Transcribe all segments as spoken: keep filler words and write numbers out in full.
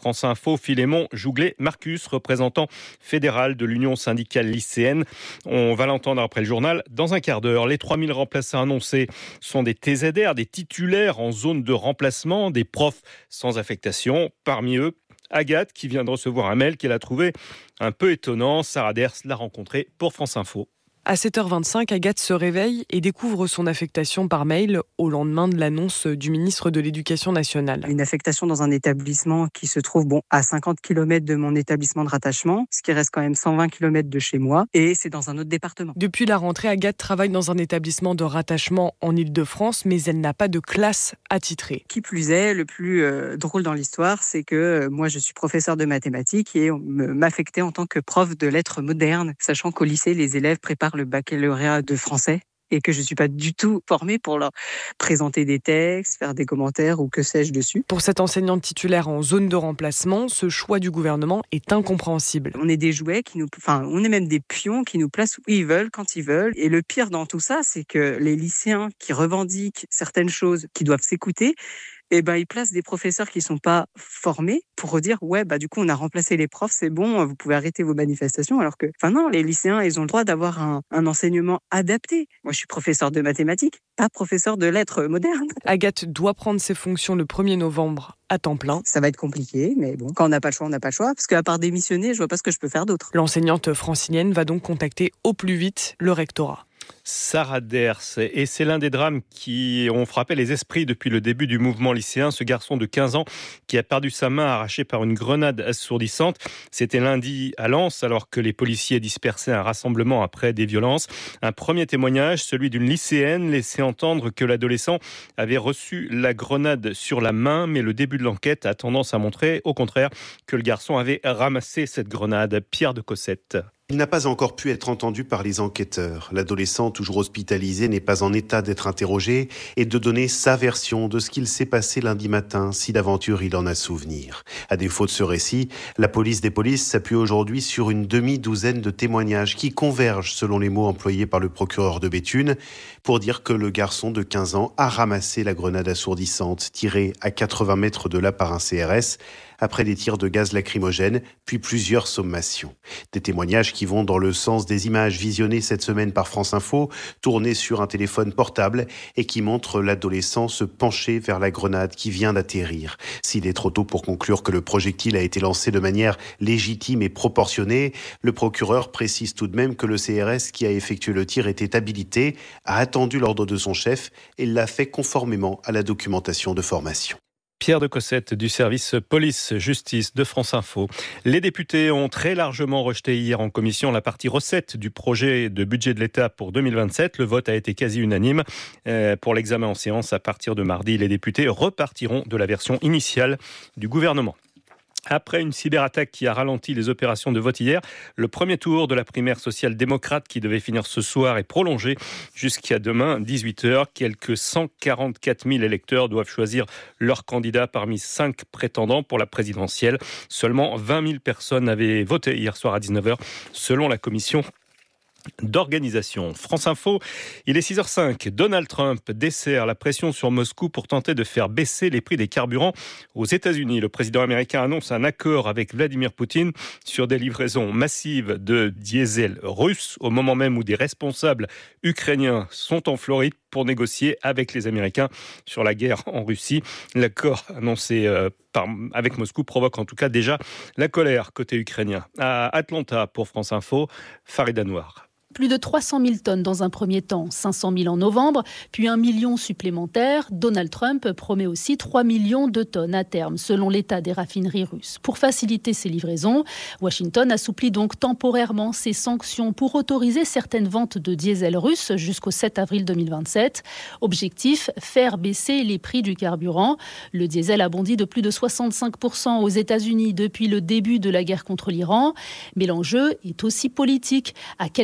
France Info, Philémon Jouglet-Marcus, représentant fédéral de l'Union syndicale lycéenne. On va l'entendre après le journal dans un quart d'heure. Les trois mille remplaçants annoncés sont des T Z R, des titulaires en zone de remplacement, des profs sans affectation. Parmi eux, Agathe, qui vient de recevoir un mail qu'elle a trouvé un peu étonnant. Sarah Ders l'a rencontré pour France Info. À sept heures vingt-cinq, Agathe se réveille et découvre son affectation par mail au lendemain de l'annonce du ministre de l'Éducation nationale. Une affectation dans un établissement qui se trouve bon, à cinquante kilomètres de mon établissement de rattachement, ce qui reste quand même cent vingt kilomètres de chez moi, et c'est dans un autre département. Depuis la rentrée, Agathe travaille dans un établissement de rattachement en Île-de-France, mais elle n'a pas de classe attitrée. Qui plus est, le plus euh, drôle dans l'histoire, c'est que euh, moi je suis professeur de mathématiques et on m'affectait en tant que prof de lettres modernes, sachant qu'au lycée, les élèves préparent le baccalauréat de français et que je ne suis pas du tout formée pour leur présenter des textes, faire des commentaires ou que sais-je dessus. Pour cette enseignante titulaire en zone de remplacement, ce choix du gouvernement est incompréhensible. On est des jouets qui nous, enfin, on est même des pions qui nous placent où ils veulent, quand ils veulent. Et le pire dans tout ça, c'est que les lycéens qui revendiquent certaines choses qui doivent s'écouter, eh ben, ils placent des professeurs qui sont pas formés pour dire, ouais, bah, du coup, on a remplacé les profs, c'est bon, vous pouvez arrêter vos manifestations. Alors que, enfin, non, les lycéens, ils ont le droit d'avoir un, un enseignement adapté. Moi, je suis professeur de mathématiques, pas professeur de lettres modernes. Agathe doit prendre ses fonctions le premier novembre à temps plein. Ça va être compliqué, mais bon, quand on n'a pas le choix, on n'a pas le choix. Parce qu'à part démissionner, je vois pas ce que je peux faire d'autre. L'enseignante francilienne va donc contacter au plus vite le rectorat. Sarah Ders, et c'est l'un des drames qui ont frappé les esprits depuis le début du mouvement lycéen. Ce garçon de quinze ans qui a perdu sa main arrachée par une grenade assourdissante. C'était lundi à Lens, alors que les policiers dispersaient un rassemblement après des violences. Un premier témoignage, celui d'une lycéenne, laissait entendre que l'adolescent avait reçu la grenade sur la main, mais le début de l'enquête a tendance à montrer, au contraire, que le garçon avait ramassé cette grenade. Pierre de Cossette. Il n'a pas encore pu être entendu par les enquêteurs. L'adolescent, toujours hospitalisé, n'est pas en état d'être interrogé et de donner sa version de ce qu'il s'est passé lundi matin, si d'aventure il en a souvenir. À défaut de ce récit, la police des polices s'appuie aujourd'hui sur une demi-douzaine de témoignages qui convergent, selon les mots employés par le procureur de Béthune, pour dire que le garçon de quinze ans a ramassé la grenade assourdissante tirée à quatre-vingts mètres de là par un C R S, après des tirs de gaz lacrymogène, puis plusieurs sommations. Des témoignages qui vont dans le sens des images visionnées cette semaine par France Info, tournées sur un téléphone portable et qui montrent l'adolescent se pencher vers la grenade qui vient d'atterrir. S'il est trop tôt pour conclure que le projectile a été lancé de manière légitime et proportionnée, le procureur précise tout de même que le C R S qui a effectué le tir était habilité, a attendu l'ordre de son chef et l'a fait conformément à la documentation de formation. Pierre de Cossette du service police-justice de France Info. Les députés ont très largement rejeté hier en commission la partie recette du projet de budget de l'État pour deux mille vingt-sept. Le vote a été quasi unanime. Pour l'examen en séance, à partir de mardi, les députés repartiront de la version initiale du gouvernement. Après une cyberattaque qui a ralenti les opérations de vote hier, le premier tour de la primaire social-démocrate qui devait finir ce soir est prolongé jusqu'à demain, dix-huit heures. Quelques cent quarante-quatre mille électeurs doivent choisir leur candidat parmi cinq prétendants pour la présidentielle. Seulement vingt mille personnes avaient voté hier soir à dix-neuf heures, selon la commission d'organisation. France Info, il est six heures cinq. Donald Trump dessert la pression sur Moscou pour tenter de faire baisser les prix des carburants aux États-Unis. Le président américain annonce un accord avec Vladimir Poutine sur des livraisons massives de diesel russe au moment même où des responsables ukrainiens sont en Floride pour négocier avec les Américains sur la guerre en Russie. L'accord annoncé euh, par, avec Moscou provoque en tout cas déjà la colère côté ukrainien. À Atlanta, pour France Info, Farid Anouar. Plus de trois cent mille tonnes dans un premier temps, cinq cent mille en novembre, puis un million supplémentaire. Donald Trump promet aussi trois millions de tonnes à terme, selon l'état des raffineries russes. Pour faciliter ces livraisons, Washington assouplit donc temporairement ses sanctions pour autoriser certaines ventes de diesel russe jusqu'au sept avril deux mille vingt-sept. Objectif, faire baisser les prix du carburant. Le diesel a bondi de plus de soixante-cinq pour cent aux États-Unis depuis le début de la guerre contre l'Iran. Mais l'enjeu est aussi politique. À quelques semaines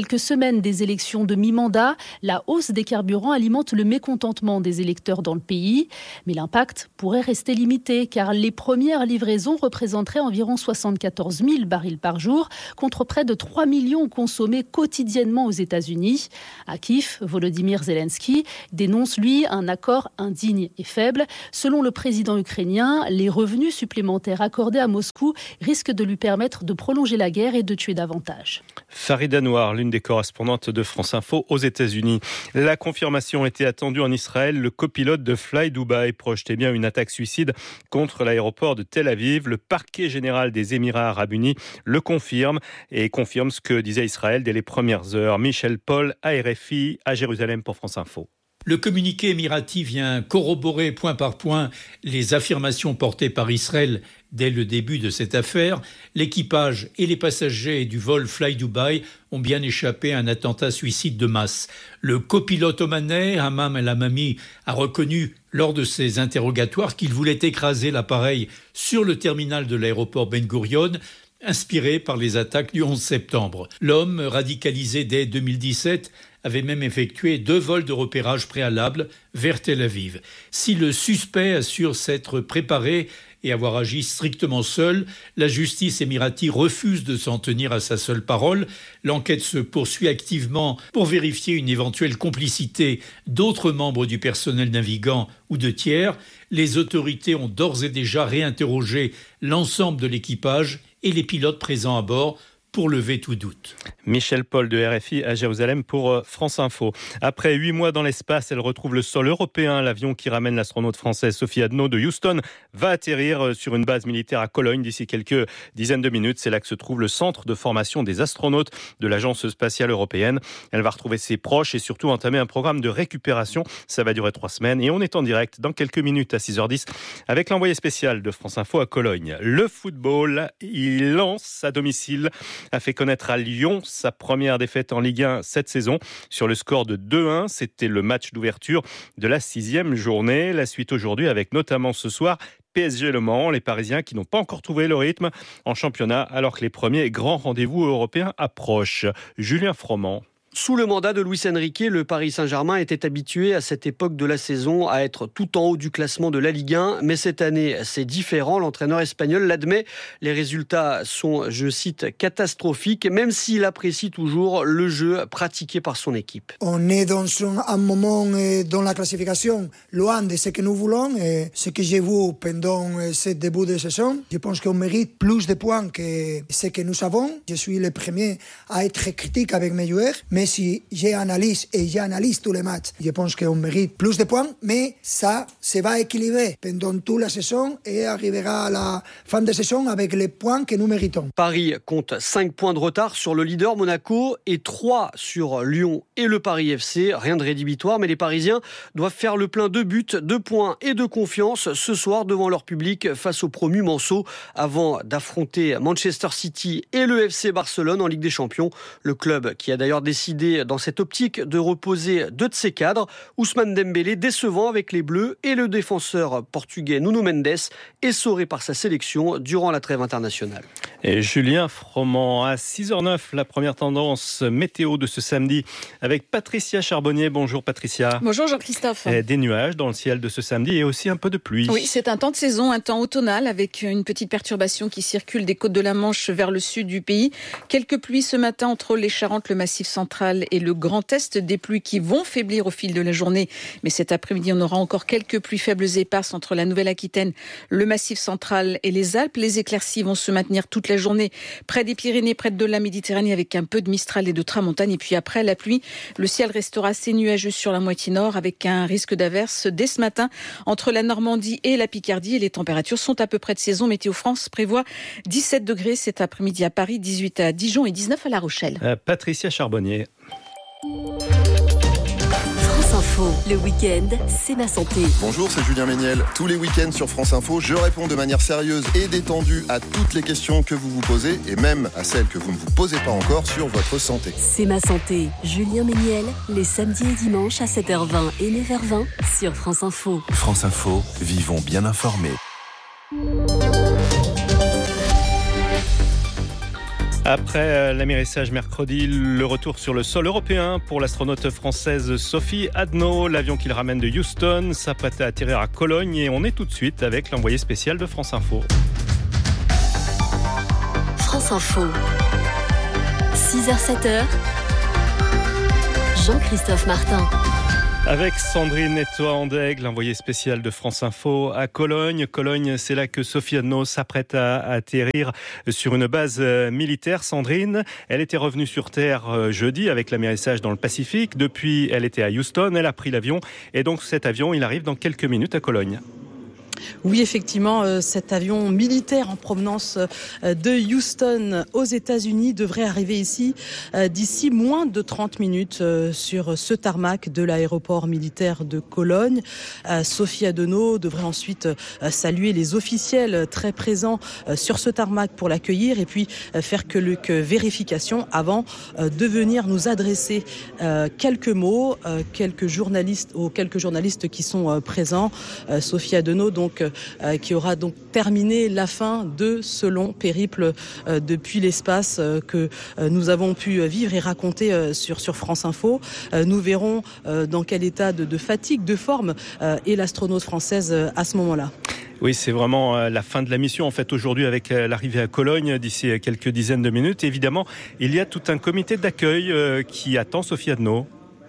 semaine des élections de mi-mandat, la hausse des carburants alimente le mécontentement des électeurs dans le pays. Mais l'impact pourrait rester limité car les premières livraisons représenteraient environ soixante-quatorze mille barils par jour contre près de trois millions consommés quotidiennement aux États-Unis. À Kiev, Volodymyr Zelensky dénonce, lui, un accord indigne et faible. Selon le président ukrainien, les revenus supplémentaires accordés à Moscou risquent de lui permettre de prolonger la guerre et de tuer davantage. Farida Noir, l'une des correspondantes de France Info aux États-Unis. La confirmation était attendue en Israël. Le copilote de Fly Dubai projetait bien une attaque suicide contre l'aéroport de Tel Aviv. Le parquet général des Émirats arabes unis le confirme et confirme ce que disait Israël dès les premières heures. Michel Paul, à R F I, à Jérusalem pour France Info. Le communiqué émirati vient corroborer point par point les affirmations portées par Israël dès le début de cette affaire. L'équipage et les passagers du vol Fly Dubai ont bien échappé à un attentat suicide de masse. Le copilote omanais, Hammam El Hamami, a reconnu lors de ses interrogatoires qu'il voulait écraser l'appareil sur le terminal de l'aéroport Ben Gurion, inspiré par les attaques du onze septembre. L'homme, radicalisé dès deux mille dix-sept, avait même effectué deux vols de repérage préalables vers Tel Aviv. Si le suspect assure s'être préparé et avoir agi strictement seul, la justice émirati refuse de s'en tenir à sa seule parole. L'enquête se poursuit activement pour vérifier une éventuelle complicité d'autres membres du personnel navigant ou de tiers. Les autorités ont d'ores et déjà réinterrogé l'ensemble de l'équipage et les pilotes présents à bord pour lever tout doute. Michel Paul de R F I à Jérusalem pour France Info. Après huit mois dans l'espace, elle retrouve le sol européen. L'avion qui ramène l'astronaute française Sophie Adno de Houston va atterrir sur une base militaire à Cologne d'ici quelques dizaines de minutes. C'est là que se trouve le centre de formation des astronautes de l'Agence spatiale européenne. Elle va retrouver ses proches et surtout entamer un programme de récupération. Ça va durer trois semaines et on est en direct dans quelques minutes à six heures dix avec l'envoyé spécial de France Info à Cologne. Le football, il lance à domicile, a fait connaître à Lyon sa première défaite en Ligue un cette saison sur le score de deux un. C'était le match d'ouverture de la sixième journée. La suite aujourd'hui avec notamment ce soir P S G Le Mans, les Parisiens qui n'ont pas encore trouvé le rythme en championnat alors que les premiers grands rendez-vous européens approchent. Julien Froment. Sous le mandat de Luis Enrique, le Paris Saint-Germain était habitué à cette époque de la saison à être tout en haut du classement de la Ligue un. Mais cette année, c'est différent. L'entraîneur espagnol l'admet. Les résultats sont, je cite, catastrophiques, même s'il apprécie toujours le jeu pratiqué par son équipe. On est dans un moment dans la classification loin de ce que nous voulons. Et ce que j'ai vu pendant ce début de saison, je pense qu'on mérite plus de points que ce que nous avons. Je suis le premier à être critique avec mes joueurs. Mais si j'analyse et j'analyse tous les matchs, je pense qu'on mérite plus de points, mais ça se va équilibrer pendant toute la saison et arrivera à la fin de saison avec les points que nous méritons. Paris compte cinq points de retard sur le leader Monaco et trois sur Lyon et le Paris F C. Rien de rédhibitoire, mais les Parisiens doivent faire le plein de buts, de points et de confiance ce soir devant leur public face au promu Manceau avant d'affronter Manchester City et le F C Barcelone en Ligue des Champions. Le club qui a d'ailleurs décidé dans cette optique de reposer deux de ses cadres, Ousmane Dembélé décevant avec les Bleus et le défenseur portugais Nuno Mendes essoré par sa sélection durant la trêve internationale. Et Julien Froment à six heures neuf, la première tendance météo de ce samedi avec Patricia Charbonnier. Bonjour Patricia. Bonjour Jean-Christophe. Des nuages dans le ciel de ce samedi et aussi un peu de pluie. Oui, c'est un temps de saison, un temps automnal avec une petite perturbation qui circule des côtes de la Manche vers le sud du pays. Quelques pluies ce matin entre les Charentes, le Massif central et le Grand Est, des pluies qui vont faiblir au fil de la journée. Mais cet après-midi, on aura encore quelques pluies faibles et éparses entre la Nouvelle-Aquitaine, le Massif central et les Alpes. Les éclaircies vont se maintenir toute la journée près des Pyrénées, près de la Méditerranée avec un peu de Mistral et de Tramontane. Et puis après la pluie, le ciel restera assez nuageux sur la moitié nord avec un risque d'averse dès ce matin entre la Normandie et la Picardie. Et les températures sont à peu près de saison. Météo France prévoit dix-sept degrés cet après-midi à Paris, dix-huit à Dijon et dix-neuf à La Rochelle. Euh, Patricia Charbonnier. France Info, le week-end, c'est ma santé. Bonjour, c'est Julien Méniel. Tous les week-ends sur France Info, je réponds de manière sérieuse et détendue à toutes les questions que vous vous posez et même à celles que vous ne vous posez pas encore sur votre santé. C'est ma santé, Julien Méniel, les samedis et dimanches à sept heures vingt et neuf heures vingt sur France Info. France Info, vivons bien informés. À Après l'amérissage mercredi, le retour sur le sol européen pour l'astronaute française Sophie Adno. L'avion qui le ramène de Houston s'apprête à atterrir à Cologne et on est tout de suite avec l'envoyé spécial de France Info. France Info. six heures sept heures. Jean-Christophe Martin. Avec Sandrine Ettoa-Andeg, l'envoyée spéciale de France Info à Cologne. Cologne, c'est là que Sophie Adno s'apprête à atterrir sur une base militaire. Sandrine, elle était revenue sur Terre jeudi avec l'amérissage dans le Pacifique. Depuis, elle était à Houston, elle a pris l'avion. Et donc cet avion, il arrive dans quelques minutes à Cologne. Oui, effectivement, cet avion militaire en provenance de Houston aux États-Unis devrait arriver ici d'ici moins de trente minutes sur ce tarmac de l'aéroport militaire de Cologne. Sophie Adno devrait ensuite saluer les officiels très présents sur ce tarmac pour l'accueillir et puis faire quelques vérifications avant de venir nous adresser quelques mots, quelques journalistes, aux quelques journalistes qui sont présents. Sophie Adno, donc, Euh, qui aura donc terminé la fin de ce long périple euh, depuis l'espace euh, que euh, nous avons pu vivre et raconter euh, sur, sur France Info. Euh, nous verrons euh, dans quel état de, de fatigue, de forme euh, est l'astronaute française euh, à ce moment-là. Oui, c'est vraiment la fin de la mission en fait aujourd'hui avec l'arrivée à Cologne d'ici quelques dizaines de minutes. Évidemment, il y a tout un comité d'accueil euh, qui attend Sophie Adno.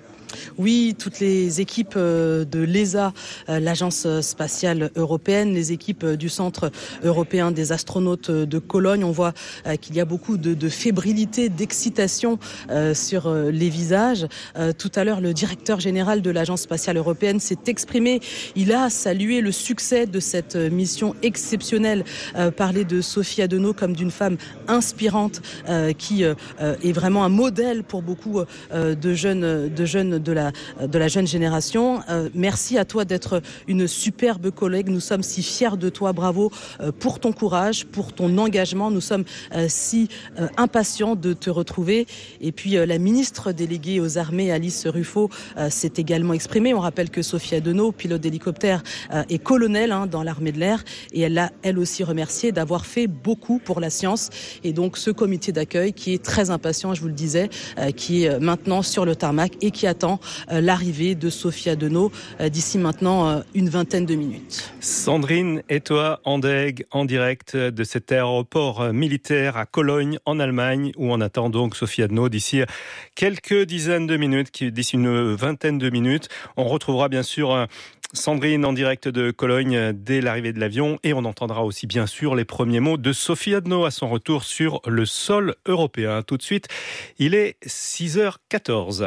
Oui, toutes les équipes de l'E S A, l'Agence spatiale européenne, les équipes du Centre européen des astronautes de Cologne. On voit qu'il y a beaucoup de, de fébrilité, d'excitation sur les visages. Tout à l'heure, le directeur général de l'Agence spatiale européenne s'est exprimé. Il a salué le succès de cette mission exceptionnelle, parler de Sophie Adno comme d'une femme inspirante qui est vraiment un modèle pour beaucoup de jeunes, de jeunes de la, de la jeune génération. Euh, merci à toi d'être une superbe collègue. Nous sommes si fiers de toi. Bravo euh, pour ton courage, pour ton engagement. Nous sommes euh, si euh, impatients de te retrouver. Et puis euh, la ministre déléguée aux armées, Alice Ruffo, euh, s'est également exprimée. On rappelle que Sophie Adno, pilote d'hélicoptère, euh, est colonel hein, dans l'armée de l'air. Et elle l'a, elle aussi, remercié d'avoir fait beaucoup pour la science. Et donc ce comité d'accueil qui est très impatient, je vous le disais, euh, qui est maintenant sur le tarmac et qui attend l'arrivée de Sophie Adno d'ici maintenant une vingtaine de minutes. Sandrine Ettoa-Andeg en direct de cet aéroport militaire à Cologne en Allemagne où on attend donc Sophie Adno d'ici quelques dizaines de minutes, d'ici une vingtaine de minutes. On retrouvera bien sûr Sandrine en direct de Cologne dès l'arrivée de l'avion et on entendra aussi bien sûr les premiers mots de Sophie Adno à son retour sur le sol européen. Tout de suite, il est six heures quatorze.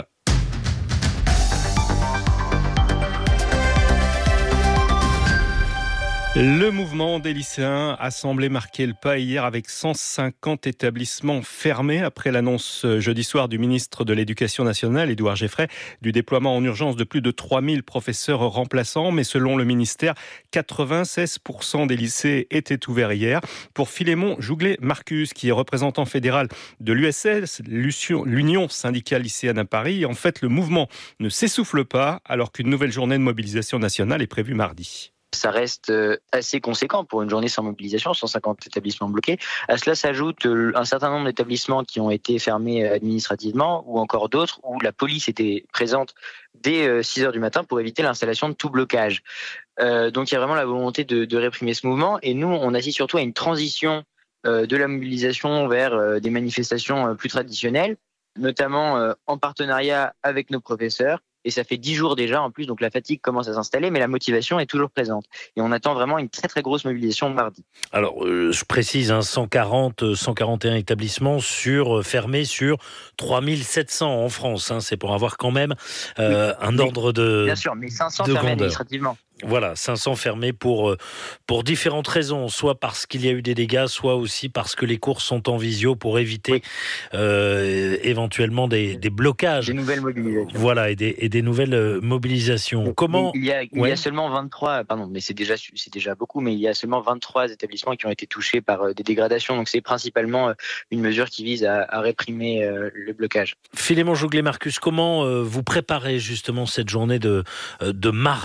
Le mouvement des lycéens a semblé marquer le pas hier avec cent cinquante établissements fermés après l'annonce jeudi soir du ministre de l'Éducation nationale, Édouard Geffray, du déploiement en urgence de plus de trois mille professeurs remplaçants. Mais selon le ministère, quatre-vingt-seize pour cent des lycées étaient ouverts hier. Pour Philémon Jouglet-Marcus, qui est représentant fédéral de l'U S S, l'Union syndicale lycéenne à Paris, en fait, le mouvement ne s'essouffle pas alors qu'une nouvelle journée de mobilisation nationale est prévue mardi. Ça reste assez conséquent pour une journée sans mobilisation, cent cinquante établissements bloqués. À cela s'ajoute un certain nombre d'établissements qui ont été fermés administrativement ou encore d'autres où la police était présente dès six heures du matin pour éviter l'installation de tout blocage. Euh, donc il y a vraiment la volonté de, de réprimer ce mouvement et nous on assiste surtout à une transition euh, de la mobilisation vers euh, des manifestations euh, plus traditionnelles, notamment euh, en partenariat avec nos professeurs. Et ça fait dix jours déjà en plus, donc la fatigue commence à s'installer, mais la motivation est toujours présente. Et on attend vraiment une très très grosse mobilisation mardi. Alors, euh, je précise, hein, cent quarante, cent quarante et un établissements sur, euh, fermés sur trois mille sept cents en France. Hein, c'est pour avoir quand même euh, oui, un ordre de Bien sûr, mais cinq cents fermés administrativement. Voilà, cinq cents fermés pour, pour différentes raisons, soit parce qu'il y a eu des dégâts, soit aussi parce que les cours sont en visio pour éviter oui. euh, éventuellement des, des blocages. Des nouvelles mobilisations. Voilà, et des, et des nouvelles mobilisations. Comment Il y a, il ouais. y a seulement vingt-trois, pardon, mais c'est déjà, c'est déjà beaucoup, mais il y a seulement vingt-trois établissements qui ont été touchés par des dégradations, donc c'est principalement une mesure qui vise à, à réprimer le blocage. Philémon Jouglet-Marcus, comment vous préparez justement cette journée de, de mardi ?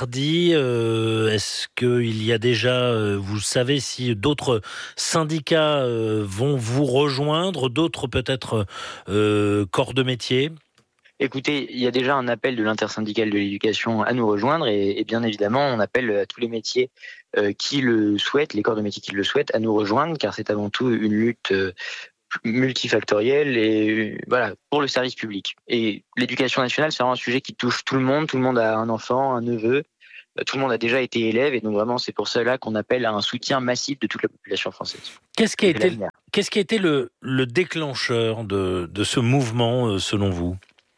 Euh, est-ce qu'il y a déjà, euh, vous savez si d'autres syndicats euh, vont vous rejoindre, d'autres peut-être euh, corps de métier ? Écoutez, il y a déjà un appel de l'intersyndicale de l'éducation à nous rejoindre et, et bien évidemment, on appelle à tous les métiers euh, qui le souhaitent, les corps de métier qui le souhaitent, à nous rejoindre car c'est avant tout une lutte euh, multifactorielle et voilà pour le service public. Et l'éducation nationale, c'est vraiment un sujet qui touche tout le monde. Tout le monde a un enfant, un neveu. Tout le monde a déjà été élève et donc vraiment c'est pour cela qu'on appelle à un soutien massif de toute la population française. Qu'est-ce qui a été, qu'est-ce qui a été le, le déclencheur de, de ce mouvement selon vous ?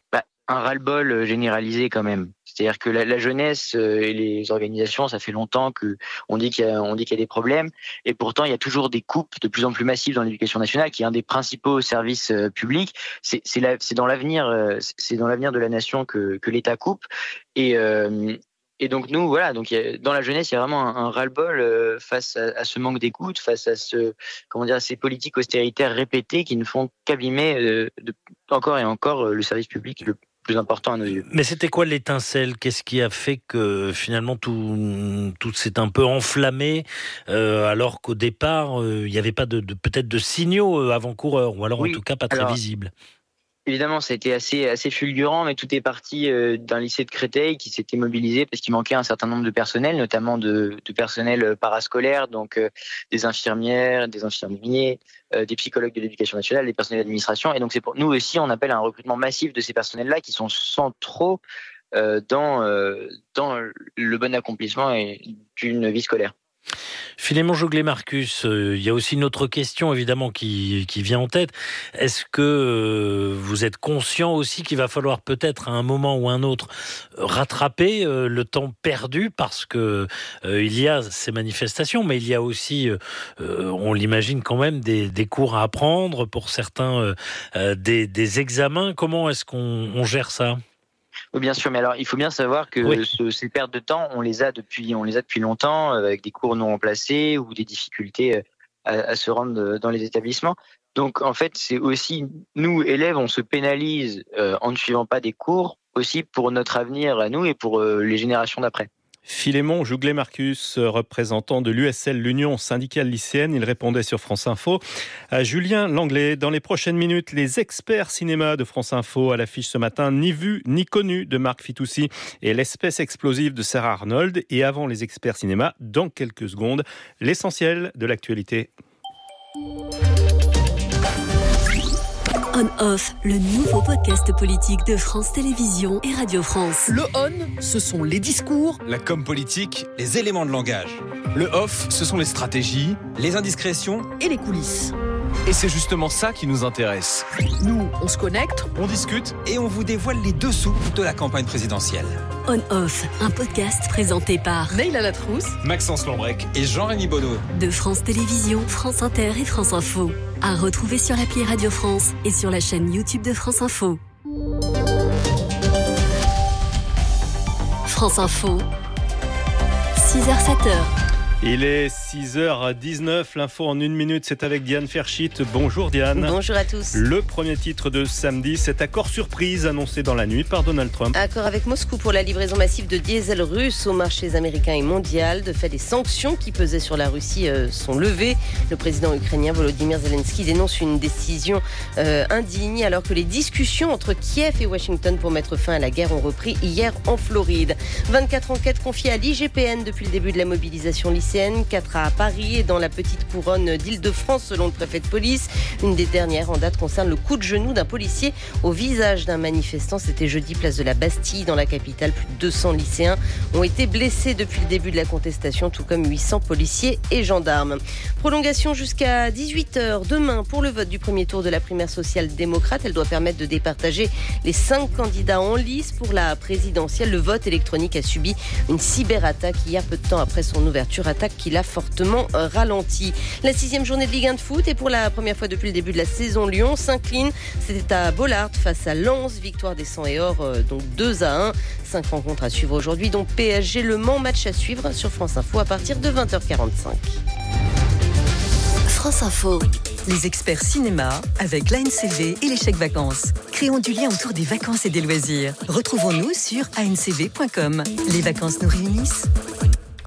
Un ras-le-bol généralisé quand même. C'est-à-dire que la, la jeunesse et les organisations, ça fait longtemps que on dit qu'il y a, on dit qu'il y a des problèmes, et pourtant il y a toujours des coupes de plus en plus massives dans l'éducation nationale, qui est un des principaux services euh, publics. C'est, c'est, la, c'est dans l'avenir, euh, c'est dans l'avenir de la nation que, que l'État coupe. Et, euh, et donc nous, voilà, donc il y a, dans la jeunesse, il y a vraiment un, un ras-le-bol euh, face à, à ce manque d'écoute, face à ce, comment dire, ces politiques austéritaires répétées qui ne font qu'abîmer euh, de, encore et encore euh, le service public le plus important à nos yeux. Mais c'était quoi l'étincelle ? Qu'est-ce qui a fait que finalement tout, tout s'est un peu enflammé euh, alors qu'au départ il euh, n'y avait pas de, de peut-être de signaux euh, avant-coureurs ou alors oui, en tout cas pas très alors, visibles. Évidemment, ça a été assez, assez fulgurant, mais tout est parti euh, d'un lycée de Créteil qui s'était mobilisé parce qu'il manquait un certain nombre de personnels, notamment de, de personnel parascolaire, donc euh, des infirmières, des infirmiers, euh, des psychologues de l'éducation nationale, des personnels d'administration. Et donc, c'est pour nous aussi, on appelle à un recrutement massif de ces personnels-là qui sont centraux euh, dans, euh, dans le bon accomplissement d'une vie scolaire. Philémon Jouglet-Marcus, euh, il y a aussi une autre question évidemment qui, qui vient en tête. Est-ce que euh, vous êtes conscient aussi qu'il va falloir peut-être à un moment ou un autre rattraper euh, le temps perdu parce que euh, il y a ces manifestations, mais il y a aussi, euh, on l'imagine quand même, des, des cours à apprendre pour certains, euh, des, des examens. Comment est-ce qu'on on gère ça ? Oui, bien sûr, mais alors il faut bien savoir que oui. ce, ces pertes de temps, on les a depuis, on les a depuis longtemps, avec des cours non remplacés ou des difficultés à, à se rendre dans les établissements. Donc en fait, c'est aussi nous élèves, on se pénalise euh, en ne suivant pas des cours, aussi pour notre avenir à nous et pour euh, les générations d'après. Philémon Jouglet-Marcus, représentant de l'U S L, l'Union syndicale lycéenne, il répondait sur France Info à Julien Langlais. Dans les prochaines minutes, les experts cinéma de France Info à l'affiche ce matin, Ni vu ni connu de Marc Fitoussi et L'espèce explosive de Sarah Arnold. Et avant les experts cinéma, dans quelques secondes, l'essentiel de l'actualité. On-Off, le nouveau podcast politique de France Télévisions et Radio France. Le on, ce sont les discours. La com politique, les éléments de langage. Le off, ce sont les stratégies, les indiscrétions et les coulisses. Et c'est justement ça qui nous intéresse. Nous, on se connecte, on discute et on vous dévoile les dessous de la campagne présidentielle. On-Off, un podcast présenté par Neila Latrousse, Maxence Lambrec et Jean-Rémy Bonneau. De France Télévisions, France Inter et France Info. À retrouver sur l'appli Radio France et sur la chaîne YouTube de France Info. France Info, six heures sept heures. Il est six heures dix-neuf, l'info en une minute, c'est avec Diane Ferchit. Bonjour Diane. Bonjour à tous. Le premier titre de samedi, cet accord surprise annoncé dans la nuit par Donald Trump. Accord avec Moscou pour la livraison massive de diesel russe aux marchés américains et mondial. De fait, les sanctions qui pesaient sur la Russie euh, sont levées. Le président ukrainien Volodymyr Zelensky dénonce une décision euh, indigne alors que les discussions entre Kiev et Washington pour mettre fin à la guerre ont repris hier en Floride. vingt-quatre enquêtes confiées à l'I G P N depuis le début de la mobilisation lycéenne. quatre à Paris et dans la petite couronne d'Île-de-France selon le préfet de police. Une des dernières en date concerne le coup de genou d'un policier au visage d'un manifestant. C'était jeudi place de la Bastille dans la capitale. Plus de deux cents lycéens ont été blessés depuis le début de la contestation, tout comme huit cents policiers et gendarmes. Prolongation jusqu'à dix-huit heures demain pour le vote du premier tour de la primaire social-démocrate. Elle doit permettre de départager les cinq candidats en lice pour la présidentielle. Le vote électronique a subi une cyberattaque hier peu de temps après son ouverture, attaque qui l'a fortement ralenti. La sixième journée de Ligue un de foot et pour la première fois depuis le début de la saison, Lyon s'incline. C'était à Bollaert face à Lens, victoire des cent et or, donc deux à un. Cinq rencontres à suivre aujourd'hui, donc P S G Le Mans, match à suivre sur France Info à partir de vingt heures quarante-cinq. France Info. Les experts cinéma avec l'A N C V et les chèques vacances. Créons du lien autour des vacances et des loisirs. Retrouvons-nous sur a n c v point com. Les vacances nous réunissent.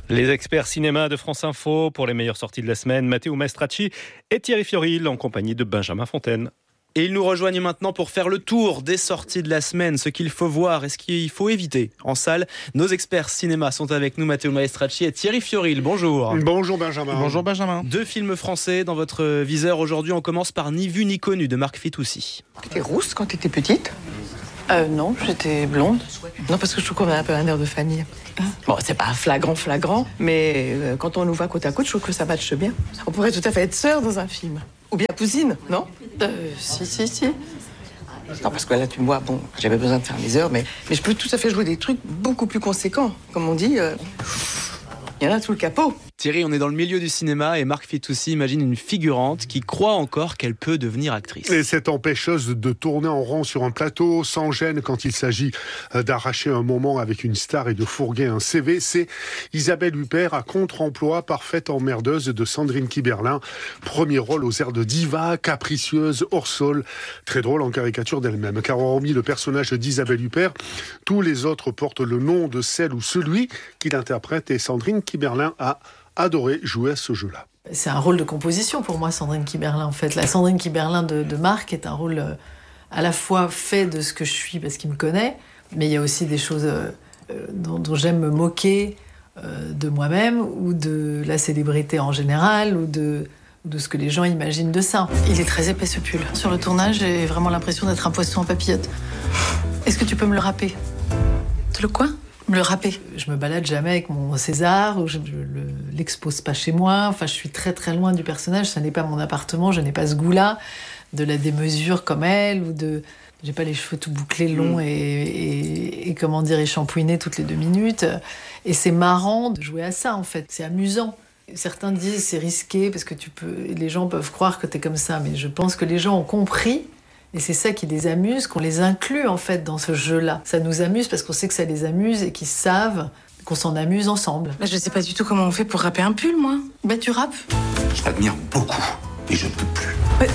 Les experts cinéma de France Info pour les meilleures sorties de la semaine, Matteo Maestracci et Thierry Fioril en compagnie de Benjamin Fontaine. Et ils nous rejoignent maintenant pour faire le tour des sorties de la semaine, ce qu'il faut voir et ce qu'il faut éviter en salle. Nos experts cinéma sont avec nous, Matteo Maestracci et Thierry Fioril. Bonjour. Bonjour Benjamin. Bonjour Benjamin. Deux films français dans votre viseur aujourd'hui. On commence par Ni vu ni connu de Marc Fitoussi. T'étais rousse quand t'étais petite ? Euh, non, j'étais blonde. Non, parce que je trouve qu'on a un peu un air de famille. Bon, c'est pas flagrant, flagrant, mais euh, quand on nous voit côte à côte, je trouve que ça matche bien. On pourrait tout à fait être sœurs dans un film. Ou bien cousine, non ? Euh, si, si, si. Non, parce que là, tu me vois, bon, j'avais besoin de faire mes heures, mais, mais je peux tout à fait jouer des trucs beaucoup plus conséquents. Comme on dit, il euh, y en a tout le capot. Thierry, on est dans le milieu du cinéma et Marc Fitoussi imagine une figurante qui croit encore qu'elle peut devenir actrice. Et cette empêcheuse de tourner en rond sur un plateau, sans gêne quand il s'agit d'arracher un moment avec une star et de fourguer un C V, c'est Isabelle Huppert à contre-emploi, parfaite emmerdeuse de Sandrine Kiberlin. Premier rôle aux airs de diva, capricieuse, hors sol, très drôle en caricature d'elle-même. Car hormis le personnage d'Isabelle Huppert, tous les autres portent le nom de celle ou celui qui l'interprète et Sandrine Kiberlin a adoré jouer à ce jeu-là. C'est un rôle de composition pour moi, Sandrine Kiberlin, en fait. La Sandrine Kiberlin de, de Marc est un rôle euh, à la fois fait de ce que je suis parce qu'il me connaît, mais il y a aussi des choses euh, dont, dont j'aime me moquer euh, de moi-même ou de la célébrité en général ou de, de ce que les gens imaginent de ça. Il est très épais ce pull. Sur le tournage, j'ai vraiment l'impression d'être un poisson en papillote. Est-ce que tu peux me le râper ? Le quoi ? Me le râper. Je me balade jamais avec mon César, ou je ne l'expose pas chez moi. Enfin, je suis très très loin du personnage. Ça n'est pas mon appartement. Je n'ai pas ce goût-là de la démesure comme elle, ou de. J'ai pas les cheveux tout bouclés, longs mmh. et, et, et comment dire, échampouinés toutes les deux minutes. Et c'est marrant de jouer à ça en fait. C'est amusant. Certains disent c'est risqué parce que tu peux. Les gens peuvent croire que t'es comme ça, mais je pense que les gens ont compris. Et c'est ça qui les amuse, qu'on les inclut en fait dans ce jeu-là. Ça nous amuse parce qu'on sait que ça les amuse et qu'ils savent qu'on s'en amuse ensemble. Bah, je sais pas du tout comment on fait pour râper un pull, moi. Bah tu râpes. Je t'admire beaucoup et je ne peux plus. Ouais.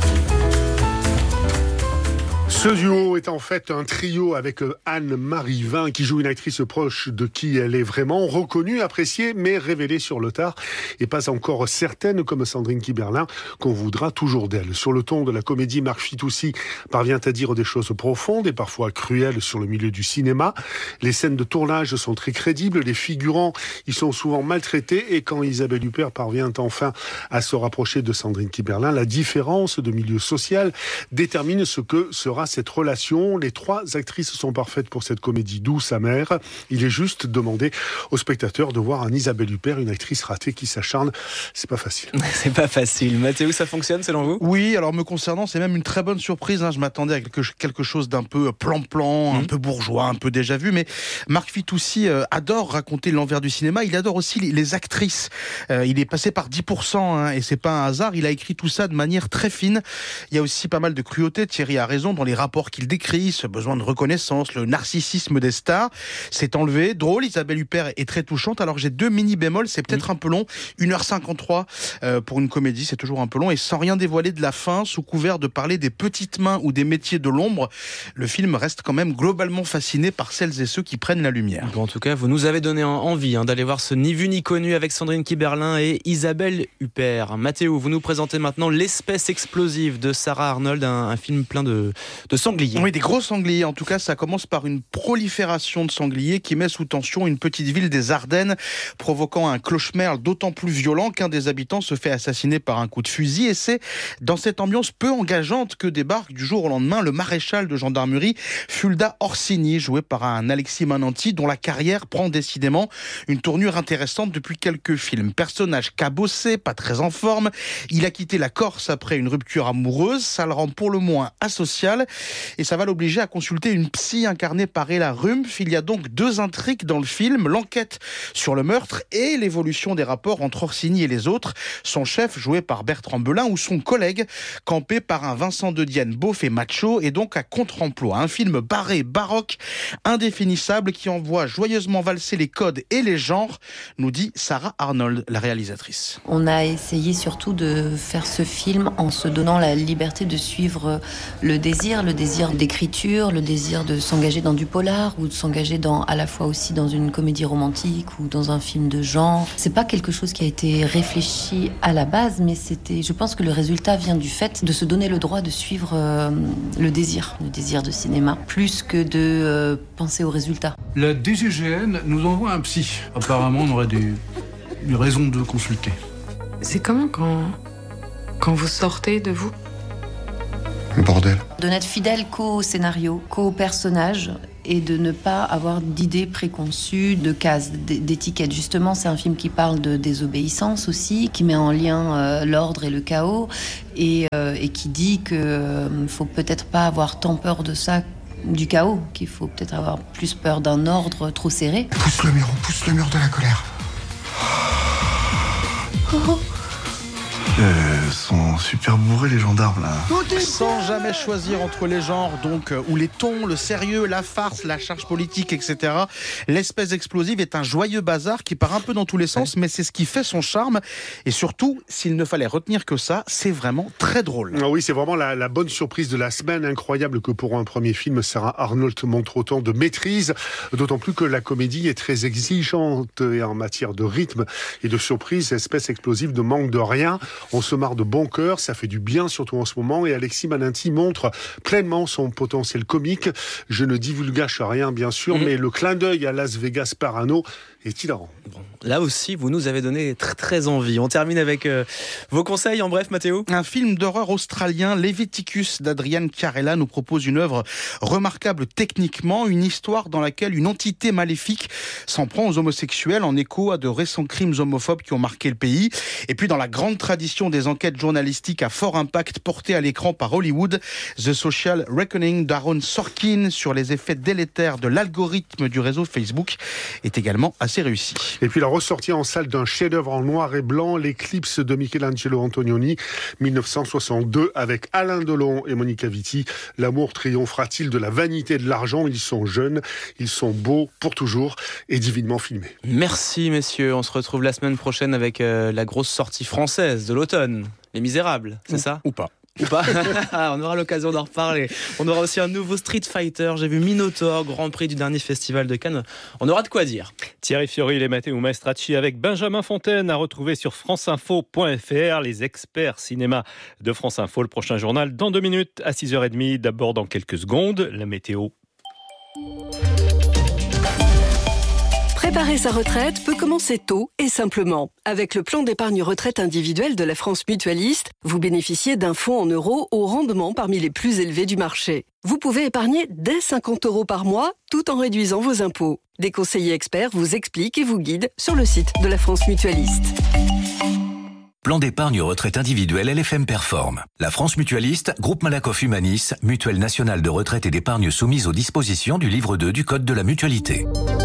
Ce duo est en fait un trio avec Anne-Marie Vin qui joue une actrice proche de qui elle est vraiment, reconnue, appréciée, mais révélée sur le tard et pas encore certaine comme Sandrine Kiberlin qu'on voudra toujours d'elle. Sur le ton de la comédie, Marc Fitoussi parvient à dire des choses profondes et parfois cruelles sur le milieu du cinéma. Les scènes de tournage sont très crédibles, les figurants y sont souvent maltraités et quand Isabelle Huppert parvient enfin à se rapprocher de Sandrine Kiberlin, la différence de milieu social détermine ce que sera cette relation. Les trois actrices sont parfaites pour cette comédie douce, amère. Il est juste demandé aux spectateurs de voir un Isabelle Huppert, une actrice ratée qui s'acharne. C'est pas facile. C'est pas facile. Mathéo, ça fonctionne selon vous ? Oui, alors me concernant, c'est même une très bonne surprise. Hein. Je m'attendais à quelque, quelque chose d'un peu plan-plan, mmh. un peu bourgeois, un peu déjà vu. Mais Marc Fitoussi euh, adore raconter l'envers du cinéma. Il adore aussi les, les actrices. Euh, il est passé par dix pour cent hein, et c'est pas un hasard. Il a écrit tout ça de manière très fine. Il y a aussi pas mal de cruauté. Thierry a raison dans les rapports qu'il décrit, ce besoin de reconnaissance, le narcissisme des stars. C'est enlevé. Drôle, Isabelle Huppert est très touchante. Alors j'ai deux mini bémols, c'est peut-être oui. un peu long. une heure cinquante-trois euh, pour une comédie, c'est toujours un peu long. Et sans rien dévoiler de la fin, sous couvert de parler des petites mains ou des métiers de l'ombre, le film reste quand même globalement fasciné par celles et ceux qui prennent la lumière. Bon, en tout cas, vous nous avez donné envie hein, d'aller voir ce Ni vu ni connu avec Sandrine Kiberlin et Isabelle Huppert. Mathéo, vous nous présentez maintenant L'espèce explosive de Sarah Arnold, un, un film plein de, de sangliers. Oui, des gros sangliers. En tout cas, ça commence par une prolifération de sangliers qui met sous tension une petite ville des Ardennes, provoquant un cauchemar d'autant plus violent qu'un des habitants se fait assassiner par un coup de fusil. Et c'est dans cette ambiance peu engageante que débarque du jour au lendemain le maréchal de gendarmerie Fulda Orsini, joué par un Alexis Mananti, dont la carrière prend décidément une tournure intéressante depuis quelques films. Personnage cabossé, pas très en forme. Il a quitté la Corse après une rupture amoureuse. Ça le rend pour le moins asocial. Et ça va l'obliger à consulter une psy incarnée par Ella Rumpf. Il y a donc deux intrigues dans le film, l'enquête sur le meurtre et l'évolution des rapports entre Orsini et les autres. Son chef, joué par Bertrand Belin, ou son collègue, campé par un Vincent de Dienne beauf et macho, et donc à contre-emploi. Un film barré, baroque, indéfinissable, qui envoie joyeusement valser les codes et les genres, nous dit Sarah Arnold, la réalisatrice. On a essayé surtout de faire ce film en se donnant la liberté de suivre le désir, le le désir d'écriture, le désir de s'engager dans du polar ou de s'engager dans, à la fois aussi dans une comédie romantique ou dans un film de genre. C'est pas quelque chose qui a été réfléchi à la base, mais c'était, je pense que le résultat vient du fait de se donner le droit de suivre euh, le désir, le désir de cinéma, plus que de euh, penser au résultat. La D G G N nous envoie un psy. Apparemment, on aurait des, des raisons de consulter. C'est comment quand, quand vous sortez de vous ? Bordel. De n'être fidèle qu'au scénario, qu'au personnage, et de ne pas avoir d'idées préconçues, de cases, d'étiquettes. Justement, c'est un film qui parle de désobéissance aussi, qui met en lien euh, l'ordre et le chaos, et, euh, et qui dit qu'il euh, faut peut-être pas avoir tant peur de ça, du chaos, qu'il faut peut-être avoir plus peur d'un ordre trop serré. Pousse le mur, on pousse le mur de la colère. Oh. Euh, sont super bourrés les gendarmes là. Sans jamais choisir entre les genres, donc euh, ou les tons, le sérieux, la farce, la charge politique, et cetera. L'espèce explosive est un joyeux bazar qui part un peu dans tous les sens, mais c'est ce qui fait son charme. Et surtout, s'il ne fallait retenir que ça, c'est vraiment très drôle. Ah oui, c'est vraiment la, la bonne surprise de la semaine. Incroyable que pour un premier film, Sarah Arnold montre autant de maîtrise, d'autant plus que la comédie est très exigeante et en matière de rythme et de surprise. Espèce explosive ne manque de rien. On se marre de bon cœur, ça fait du bien, surtout en ce moment. Et Alexis Maninti montre pleinement son potentiel comique. Je ne divulgage rien, bien sûr, mmh. mais le clin d'œil à Las Vegas Parano est hilarant. Bon, là aussi, vous nous avez donné très très envie. On termine avec euh, vos conseils en bref, Mathéo. Un film d'horreur australien, Leviticus d'Adrian Chiarella, nous propose une œuvre remarquable techniquement, une histoire dans laquelle une entité maléfique s'en prend aux homosexuels en écho à de récents crimes homophobes qui ont marqué le pays. Et puis dans la grande tradition des enquêtes journalistiques à fort impact portées à l'écran par Hollywood, The Social Reckoning d'Aaron Sorkin sur les effets délétères de l'algorithme du réseau Facebook est également assez réussi. Et puis la ressortie en salle d'un chef-d'œuvre en noir et blanc, l'Éclipse de Michelangelo Antonioni, dix-neuf cent soixante-deux, avec Alain Delon et Monica Vitti. L'amour triomphera-t-il de la vanité et de l'argent ? Ils sont jeunes, ils sont beaux pour toujours et divinement filmés. Merci messieurs, on se retrouve la semaine prochaine avec euh, la grosse sortie française de l'automne, Les Misérables, c'est ou, ça ? Ou pas. Ou pas. On aura l'occasion d'en reparler. On aura aussi un nouveau Street Fighter. J'ai vu Minotaur, Grand Prix du dernier festival de Cannes. On aura de quoi dire. Thierry Fioril et Matteo Maestracci avec Benjamin Fontaine à retrouver sur franceinfo point f r. Les experts cinéma de France Info. Le prochain journal dans deux minutes à six heures trente. D'abord dans quelques secondes, la météo. Préparer sa retraite peut commencer tôt et simplement. Avec le plan d'épargne retraite individuelle de la France Mutualiste, vous bénéficiez d'un fonds en euros au rendement parmi les plus élevés du marché. Vous pouvez épargner dès cinquante euros par mois tout en réduisant vos impôts. Des conseillers experts vous expliquent et vous guident sur le site de la France Mutualiste. Plan d'épargne retraite individuelle L F M Perform. La France Mutualiste, groupe Malakoff Humanis, mutuelle nationale de retraite et d'épargne soumise aux dispositions du livre deux du Code de la mutualité.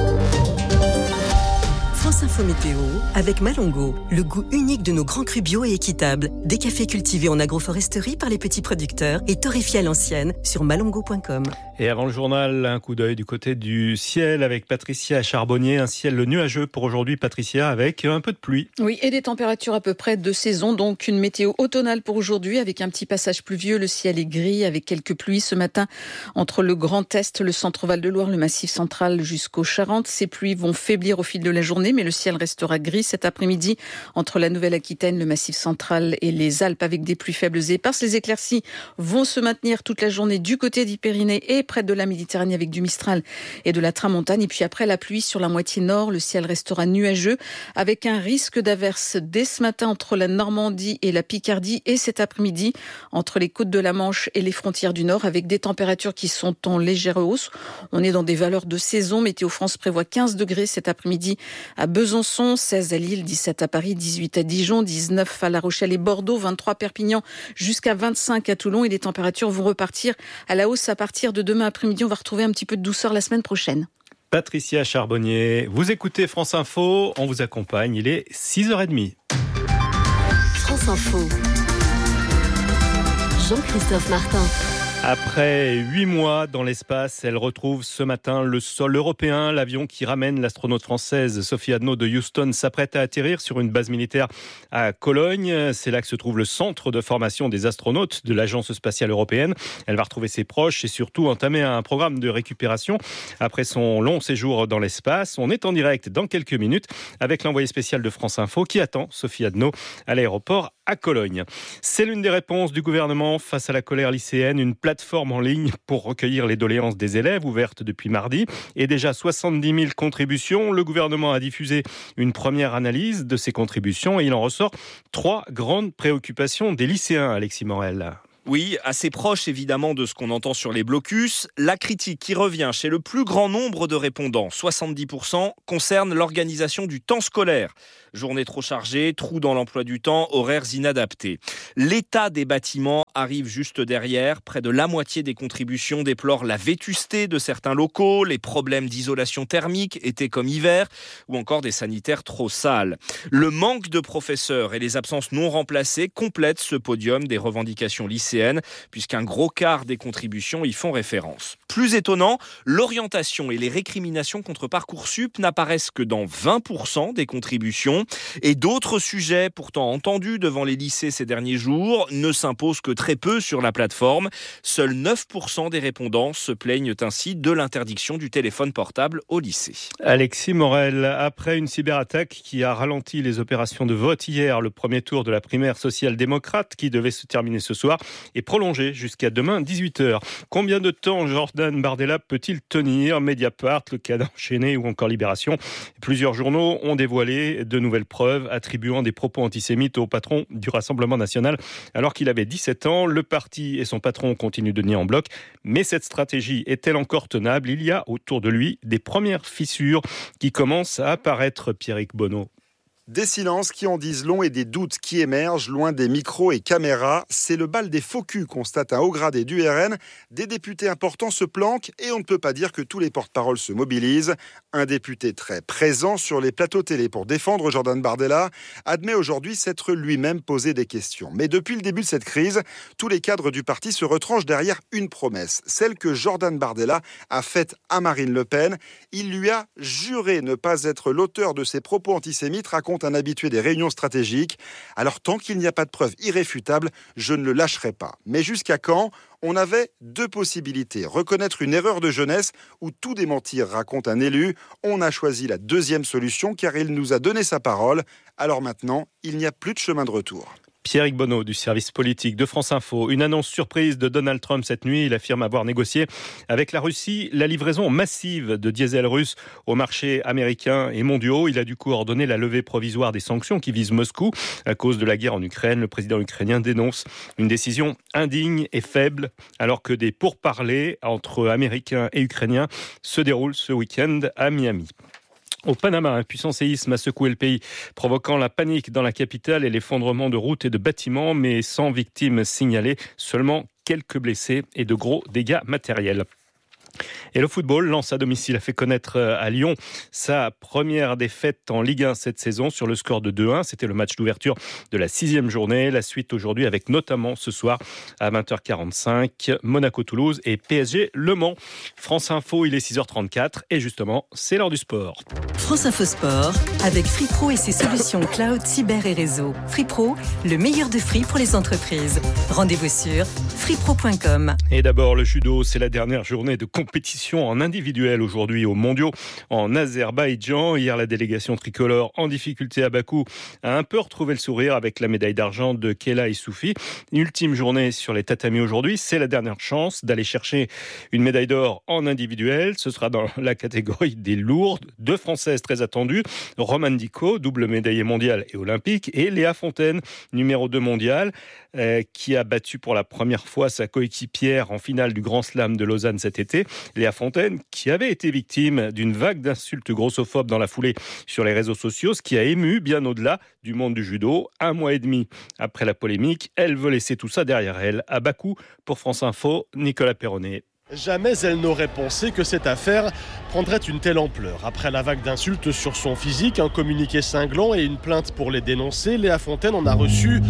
France Info Météo avec Malongo, le goût unique de nos grands crus bio et équitables. Des cafés cultivés en agroforesterie par les petits producteurs et torréfiés à l'ancienne sur malongo point com. Et avant le journal, un coup d'œil du côté du ciel avec Patricia Charbonnier. Un ciel nuageux pour aujourd'hui, Patricia, avec un peu de pluie. Oui, et des températures à peu près de saison. Donc une météo automnale pour aujourd'hui avec un petit passage pluvieux. Le ciel est gris avec quelques pluies ce matin entre le Grand Est, le centre Val-de-Loire, le Massif central jusqu'aux Charentes. Ces pluies vont faiblir au fil de la journée, mais le ciel restera gris cet après-midi entre la Nouvelle-Aquitaine, le Massif central et les Alpes avec des pluies faibles et éparses. Les éclaircies vont se maintenir toute la journée du côté du Pyrénées et près de la Méditerranée avec du Mistral et de la Tramontane. Et puis après la pluie sur la moitié nord, le ciel restera nuageux avec un risque d'averse dès ce matin entre la Normandie et la Picardie et cet après-midi entre les côtes de la Manche et les frontières du Nord avec des températures qui sont en légère hausse. On est dans des valeurs de saison. Météo France prévoit quinze degrés cet après-midi à Besançon, seize à Lille, dix-sept à Paris, dix-huit à Dijon, dix-neuf à La Rochelle et Bordeaux, vingt-trois à Perpignan, jusqu'à vingt-cinq à Toulon. Et les températures vont repartir à la hausse à partir de demain après-midi. On va retrouver un petit peu de douceur la semaine prochaine. Patricia Charbonnier, vous écoutez France Info, on vous accompagne, il est six heures trente. France Info. Jean-Christophe Martin. Après huit mois dans l'espace, elle retrouve ce matin le sol européen. L'avion qui ramène l'astronaute française Sophie Adno de Houston s'apprête à atterrir sur une base militaire à Cologne. C'est là que se trouve le centre de formation des astronautes de l'Agence spatiale européenne. Elle va retrouver ses proches et surtout entamer un programme de récupération après son long séjour dans l'espace. On est en direct dans quelques minutes avec l'envoyé spécial de France Info qui attend Sophie Adno à l'aéroport à Cologne. C'est l'une des réponses du gouvernement face à la colère lycéenne, une plateforme en ligne pour recueillir les doléances des élèves, ouverte depuis mardi, et déjà soixante-dix mille contributions. Le gouvernement a diffusé une première analyse de ces contributions et il en ressort trois grandes préoccupations des lycéens, Alexis Morel. Oui, assez proche évidemment de ce qu'on entend sur les blocus. La critique qui revient chez le plus grand nombre de répondants, soixante-dix pour cent, concerne l'organisation du temps scolaire. Journée trop chargée, trous dans l'emploi du temps, horaires inadaptés. L'état des bâtiments arrive juste derrière. Près de la moitié des contributions déplorent la vétusté de certains locaux, les problèmes d'isolation thermique, été comme hiver, ou encore des sanitaires trop sales. Le manque de professeurs et les absences non remplacées complètent ce podium des revendications lycéennes, puisqu'un gros quart des contributions y font référence. Plus étonnant, l'orientation et les récriminations contre Parcoursup n'apparaissent que dans vingt pour cent des contributions. Et d'autres sujets, pourtant entendus devant les lycées ces derniers jours, ne s'imposent que très peu sur la plateforme. Seuls neuf pour cent des répondants se plaignent ainsi de l'interdiction du téléphone portable au lycée. Alexis Morel, après une cyberattaque qui a ralenti les opérations de vote hier, le premier tour de la primaire social-démocrate qui devait se terminer ce soir est prolongé jusqu'à demain dix-huit heures. Combien de temps Jordan Bardella peut-il tenir ? Mediapart, Le Canard enchaîné ou encore Libération. Plusieurs journaux ont dévoilé de nouvelles preuves attribuant des propos antisémites au patron du Rassemblement national alors qu'il avait dix-sept ans. Le parti et son patron continuent de nier en bloc. Mais cette stratégie est-elle encore tenable ? Il y a autour de lui des premières fissures qui commencent à apparaître, Pierrick Bonneau. Des silences qui en disent long et des doutes qui émergent loin des micros et caméras. C'est le bal des faux culs, constate un haut gradé du R N. Des députés importants se planquent et on ne peut pas dire que tous les porte-paroles se mobilisent. Un député très présent sur les plateaux télé pour défendre Jordan Bardella admet aujourd'hui s'être lui-même posé des questions. Mais depuis le début de cette crise, tous les cadres du parti se retranchent derrière une promesse, celle que Jordan Bardella a faite à Marine Le Pen. Il lui a juré ne pas être l'auteur de ses propos antisémites, raconte un habitué des réunions stratégiques. Alors tant qu'il n'y a pas de preuves irréfutables, je ne le lâcherai pas. Mais jusqu'à quand ? On avait deux possibilités. Reconnaître une erreur de jeunesse ou tout démentir, raconte un élu. On a choisi la deuxième solution car il nous a donné sa parole. Alors maintenant, il n'y a plus de chemin de retour. Pierrick Bonneau du service politique de France Info. Une annonce surprise de Donald Trump cette nuit. Il affirme avoir négocié avec la Russie la livraison massive de diesel russe au marché américain et mondiaux. Il a du coup ordonné la levée provisoire des sanctions qui visent Moscou à cause de la guerre en Ukraine. Le président ukrainien dénonce une décision indigne et faible alors que des pourparlers entre Américains et Ukrainiens se déroulent ce week-end à Miami. Au Panama, un puissant séisme a secoué le pays, provoquant la panique dans la capitale et l'effondrement de routes et de bâtiments, mais sans victimes signalées, seulement quelques blessés et de gros dégâts matériels. Et le football, Lens à domicile a fait connaître à Lyon sa première défaite en Ligue un cette saison sur le score de deux un. C'était le match d'ouverture de la sixième journée. La suite aujourd'hui avec notamment ce soir à vingt heures quarante-cinq, Monaco-Toulouse et P S G-Le Mans. France Info, il est six heures trente-quatre et justement, c'est l'heure du sport. France Info Sport avec Free Pro et ses solutions cloud, cyber et réseau. Free Pro, le meilleur de Free pour les entreprises. Rendez-vous sur free pro point com. Et d'abord le judo, c'est la dernière journée de compétition en individuel aujourd'hui aux mondiaux en Azerbaïdjan. Hier, la délégation tricolore en difficulté à Bakou a un peu retrouvé le sourire avec la médaille d'argent de Kela Issoufi. Une ultime journée sur les tatamis aujourd'hui. C'est la dernière chance d'aller chercher une médaille d'or en individuel. Ce sera dans la catégorie des lourdes. Deux Françaises très attendues. Romane Dicot, double médaillée mondiale et olympique. Et Léa Fontaine, numéro deux mondial, euh, qui a battu pour la première fois sa coéquipière en finale du Grand Slam de Lausanne cet été. Léa Fontaine, qui avait été victime d'une vague d'insultes grossophobes dans la foulée sur les réseaux sociaux, ce qui a ému bien au-delà du monde du judo. Un mois et demi après la polémique, elle veut laisser tout ça derrière elle. À Bakou, pour France Info, Nicolas Perronnet. Jamais elle n'aurait pensé que cette affaire prendrait une telle ampleur. Après la vague d'insultes sur son physique, un communiqué cinglant et une plainte pour les dénoncer, Léa Fontaine en a reçu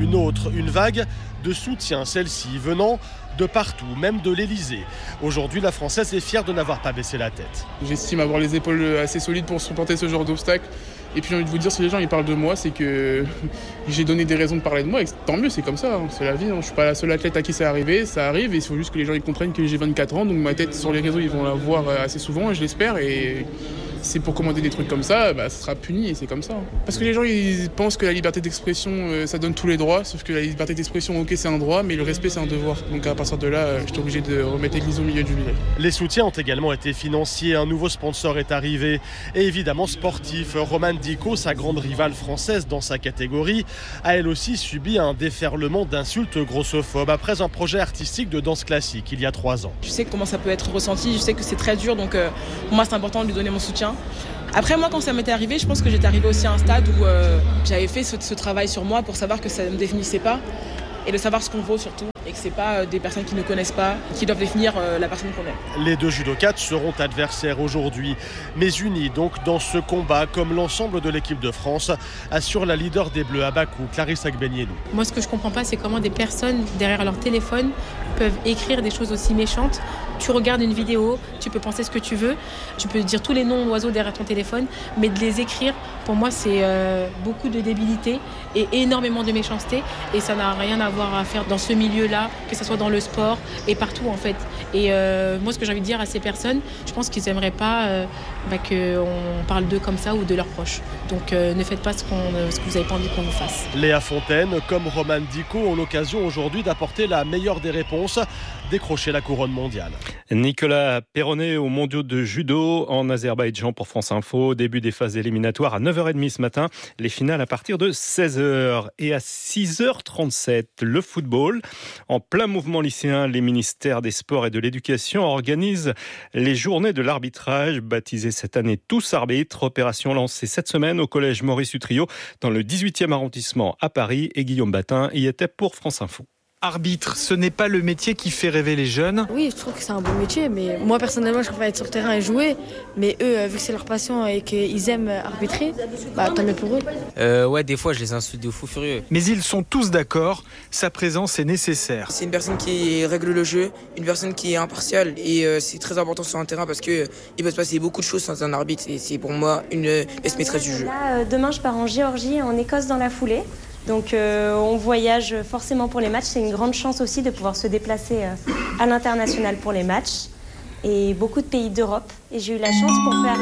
une autre, une vague de soutien, celle-ci venant de partout, même de l'Elysée. Aujourd'hui, la Française est fière de n'avoir pas baissé la tête. J'estime avoir les épaules assez solides pour supporter ce genre d'obstacles. Et puis j'ai envie de vous dire, si les gens ils parlent de moi, c'est que j'ai donné des raisons de parler de moi. Et tant mieux, c'est comme ça, hein, c'est la vie. Hein. Je ne suis pas la seule athlète à qui c'est arrivé, ça arrive. Et il faut juste que les gens ils comprennent que j'ai vingt-quatre ans. Donc ma tête sur les réseaux, ils vont la voir assez souvent, je l'espère. Et c'est pour commander des trucs comme ça, bah, ça sera puni et c'est comme ça. Parce que les gens ils pensent que la liberté d'expression, euh, ça donne tous les droits. Sauf que la liberté d'expression, ok, c'est un droit, mais le respect, c'est un devoir. Donc à partir de là, euh, j'étais obligé de remettre l'église au milieu du village. Les soutiens ont également été financiers. Un nouveau sponsor est arrivé. Et évidemment sportif. Romane Dico, sa grande rivale française dans sa catégorie, a elle aussi subi un déferlement d'insultes grossophobes après un projet artistique de danse classique il y a trois ans. Je sais comment ça peut être ressenti, je sais que c'est très dur, donc euh, pour moi c'est important de lui donner mon soutien. Après moi, quand ça m'était arrivé, je pense que j'étais arrivée aussi à un stade où euh, j'avais fait ce, ce travail sur moi pour savoir que ça ne me définissait pas et de savoir ce qu'on vaut surtout, et que c'est pas euh, des personnes qui ne connaissent pas qui doivent définir euh, la personne qu'on est. Les deux judokates seront adversaires aujourd'hui, mais unis donc dans ce combat, comme l'ensemble de l'équipe de France, assure la leader des Bleus à Bakou, Clarisse Agbenienou. Moi, ce que je comprends pas, c'est comment des personnes derrière leur téléphone peuvent écrire des choses aussi méchantes. Tu regardes une vidéo, tu peux penser ce que tu veux, tu peux dire tous les noms d'oiseaux derrière ton téléphone, mais de les écrire, pour moi, c'est euh, beaucoup de débilité et énormément de méchanceté, et ça n'a rien à voir à faire dans ce milieu-là, que ce soit dans le sport et partout en fait. Et euh, moi, ce que j'ai envie de dire à ces personnes, je pense qu'ils n'aimeraient pas euh, bah, qu'on parle d'eux comme ça ou de leurs proches. Donc euh, ne faites pas ce, qu'on, ce que vous n'avez pas envie qu'on vous fasse. Léa Fontaine, comme Romane Dico, ont l'occasion aujourd'hui d'apporter la meilleure des réponses, décrocher la couronne mondiale. Nicolas Perronnet aux mondiaux de judo en Azerbaïdjan pour France Info. Début des phases éliminatoires à neuf heures trente ce matin. Les finales à partir de seize heures. Et à six heures trente-sept, le football. En plein mouvement lycéen, les ministères des Sports et de l'Éducation organisent les journées de l'arbitrage, baptisées cette année Tous Arbitres. Opération lancée cette semaine au collège Maurice Utrillo dans le dix-huitième arrondissement à Paris. Et Guillaume Batin y était pour France Info. Arbitre, ce n'est pas le métier qui fait rêver les jeunes. Oui, je trouve que c'est un bon métier, mais moi personnellement, je préfère être sur le terrain et jouer. Mais eux, vu que c'est leur passion et qu'ils aiment arbitrer, bah tant mieux pour eux. Euh, ouais, des fois, je les insulte de fou furieux. Mais ils sont tous d'accord, sa présence est nécessaire. C'est une personne qui règle le jeu, une personne qui est impartiale, et euh, c'est très important sur un terrain parce que euh, il peut se passer beaucoup de choses sans un arbitre, et c'est pour moi une pièce maîtresse du jeu. Là, euh, demain, je pars en Géorgie et en Écosse dans la foulée. Donc euh, on voyage forcément pour les matchs. C'est une grande chance aussi de pouvoir se déplacer euh, à l'international pour les matchs. Et beaucoup de pays d'Europe. Et j'ai eu la chance pour faire...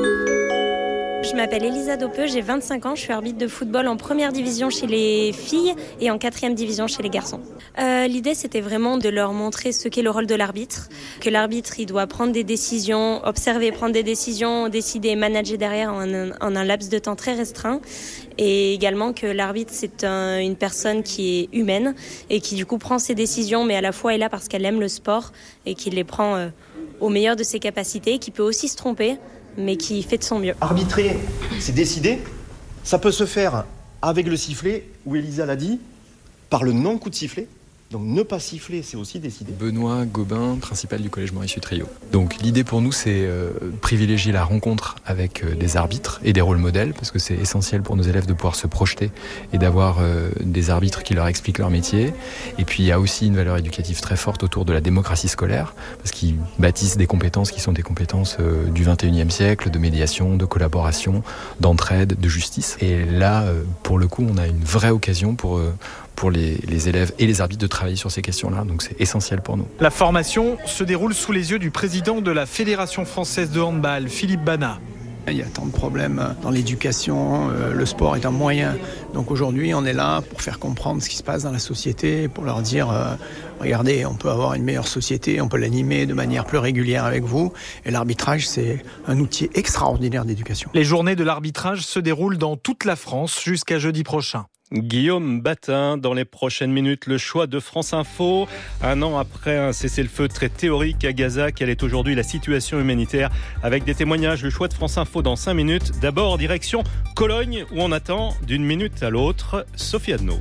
Euh... Je m'appelle Elisa Dopeux, j'ai vingt-cinq ans. Je suis arbitre de football en première division chez les filles et en quatrième division chez les garçons. Euh, l'idée, c'était vraiment de leur montrer ce qu'est le rôle de l'arbitre. Que l'arbitre, il doit prendre des décisions, observer, prendre des décisions, décider et manager derrière en un, en un laps de temps très restreint. Et également que l'arbitre, c'est un, une personne qui est humaine et qui du coup prend ses décisions, mais à la fois est là parce qu'elle aime le sport et qui les prend euh, au meilleur de ses capacités, qui peut aussi se tromper, mais qui fait de son mieux. Arbitrer, c'est décider. Ça peut se faire avec le sifflet, ou Elisa l'a dit, par le non-coup de sifflet. Donc ne pas siffler, c'est aussi décider. Benoît Gobin, principal du collège Maurice Utrillo. Donc l'idée pour nous, c'est euh, privilégier la rencontre avec euh, des arbitres et des rôles modèles, parce que c'est essentiel pour nos élèves de pouvoir se projeter et d'avoir euh, des arbitres qui leur expliquent leur métier. Et puis il y a aussi une valeur éducative très forte autour de la démocratie scolaire, parce qu'ils bâtissent des compétences qui sont des compétences euh, du vingt et unième siècle, de médiation, de collaboration, d'entraide, de justice. Et là, euh, pour le coup, on a une vraie occasion pour... Euh, pour les, les élèves et les arbitres de travailler sur ces questions-là, donc c'est essentiel pour nous. La formation se déroule sous les yeux du président de la Fédération française de handball, Philippe Bana. Il y a tant de problèmes dans l'éducation, euh, le sport est un moyen. Donc aujourd'hui, on est là pour faire comprendre ce qui se passe dans la société, pour leur dire, euh, regardez, on peut avoir une meilleure société, on peut l'animer de manière plus régulière avec vous. Et l'arbitrage, c'est un outil extraordinaire d'éducation. Les journées de l'arbitrage se déroulent dans toute la France jusqu'à jeudi prochain. Guillaume Batin, dans les prochaines minutes, le choix de France Info. Un an après un cessez-le-feu très théorique à Gaza, quelle est aujourd'hui la situation humanitaire? Avec des témoignages, le choix de France Info dans cinq minutes. D'abord, direction Cologne, où on attend d'une minute à l'autre Sophie Adno.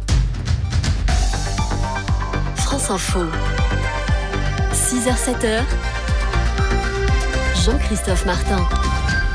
France Info, six heures sept heures, Jean-Christophe Martin.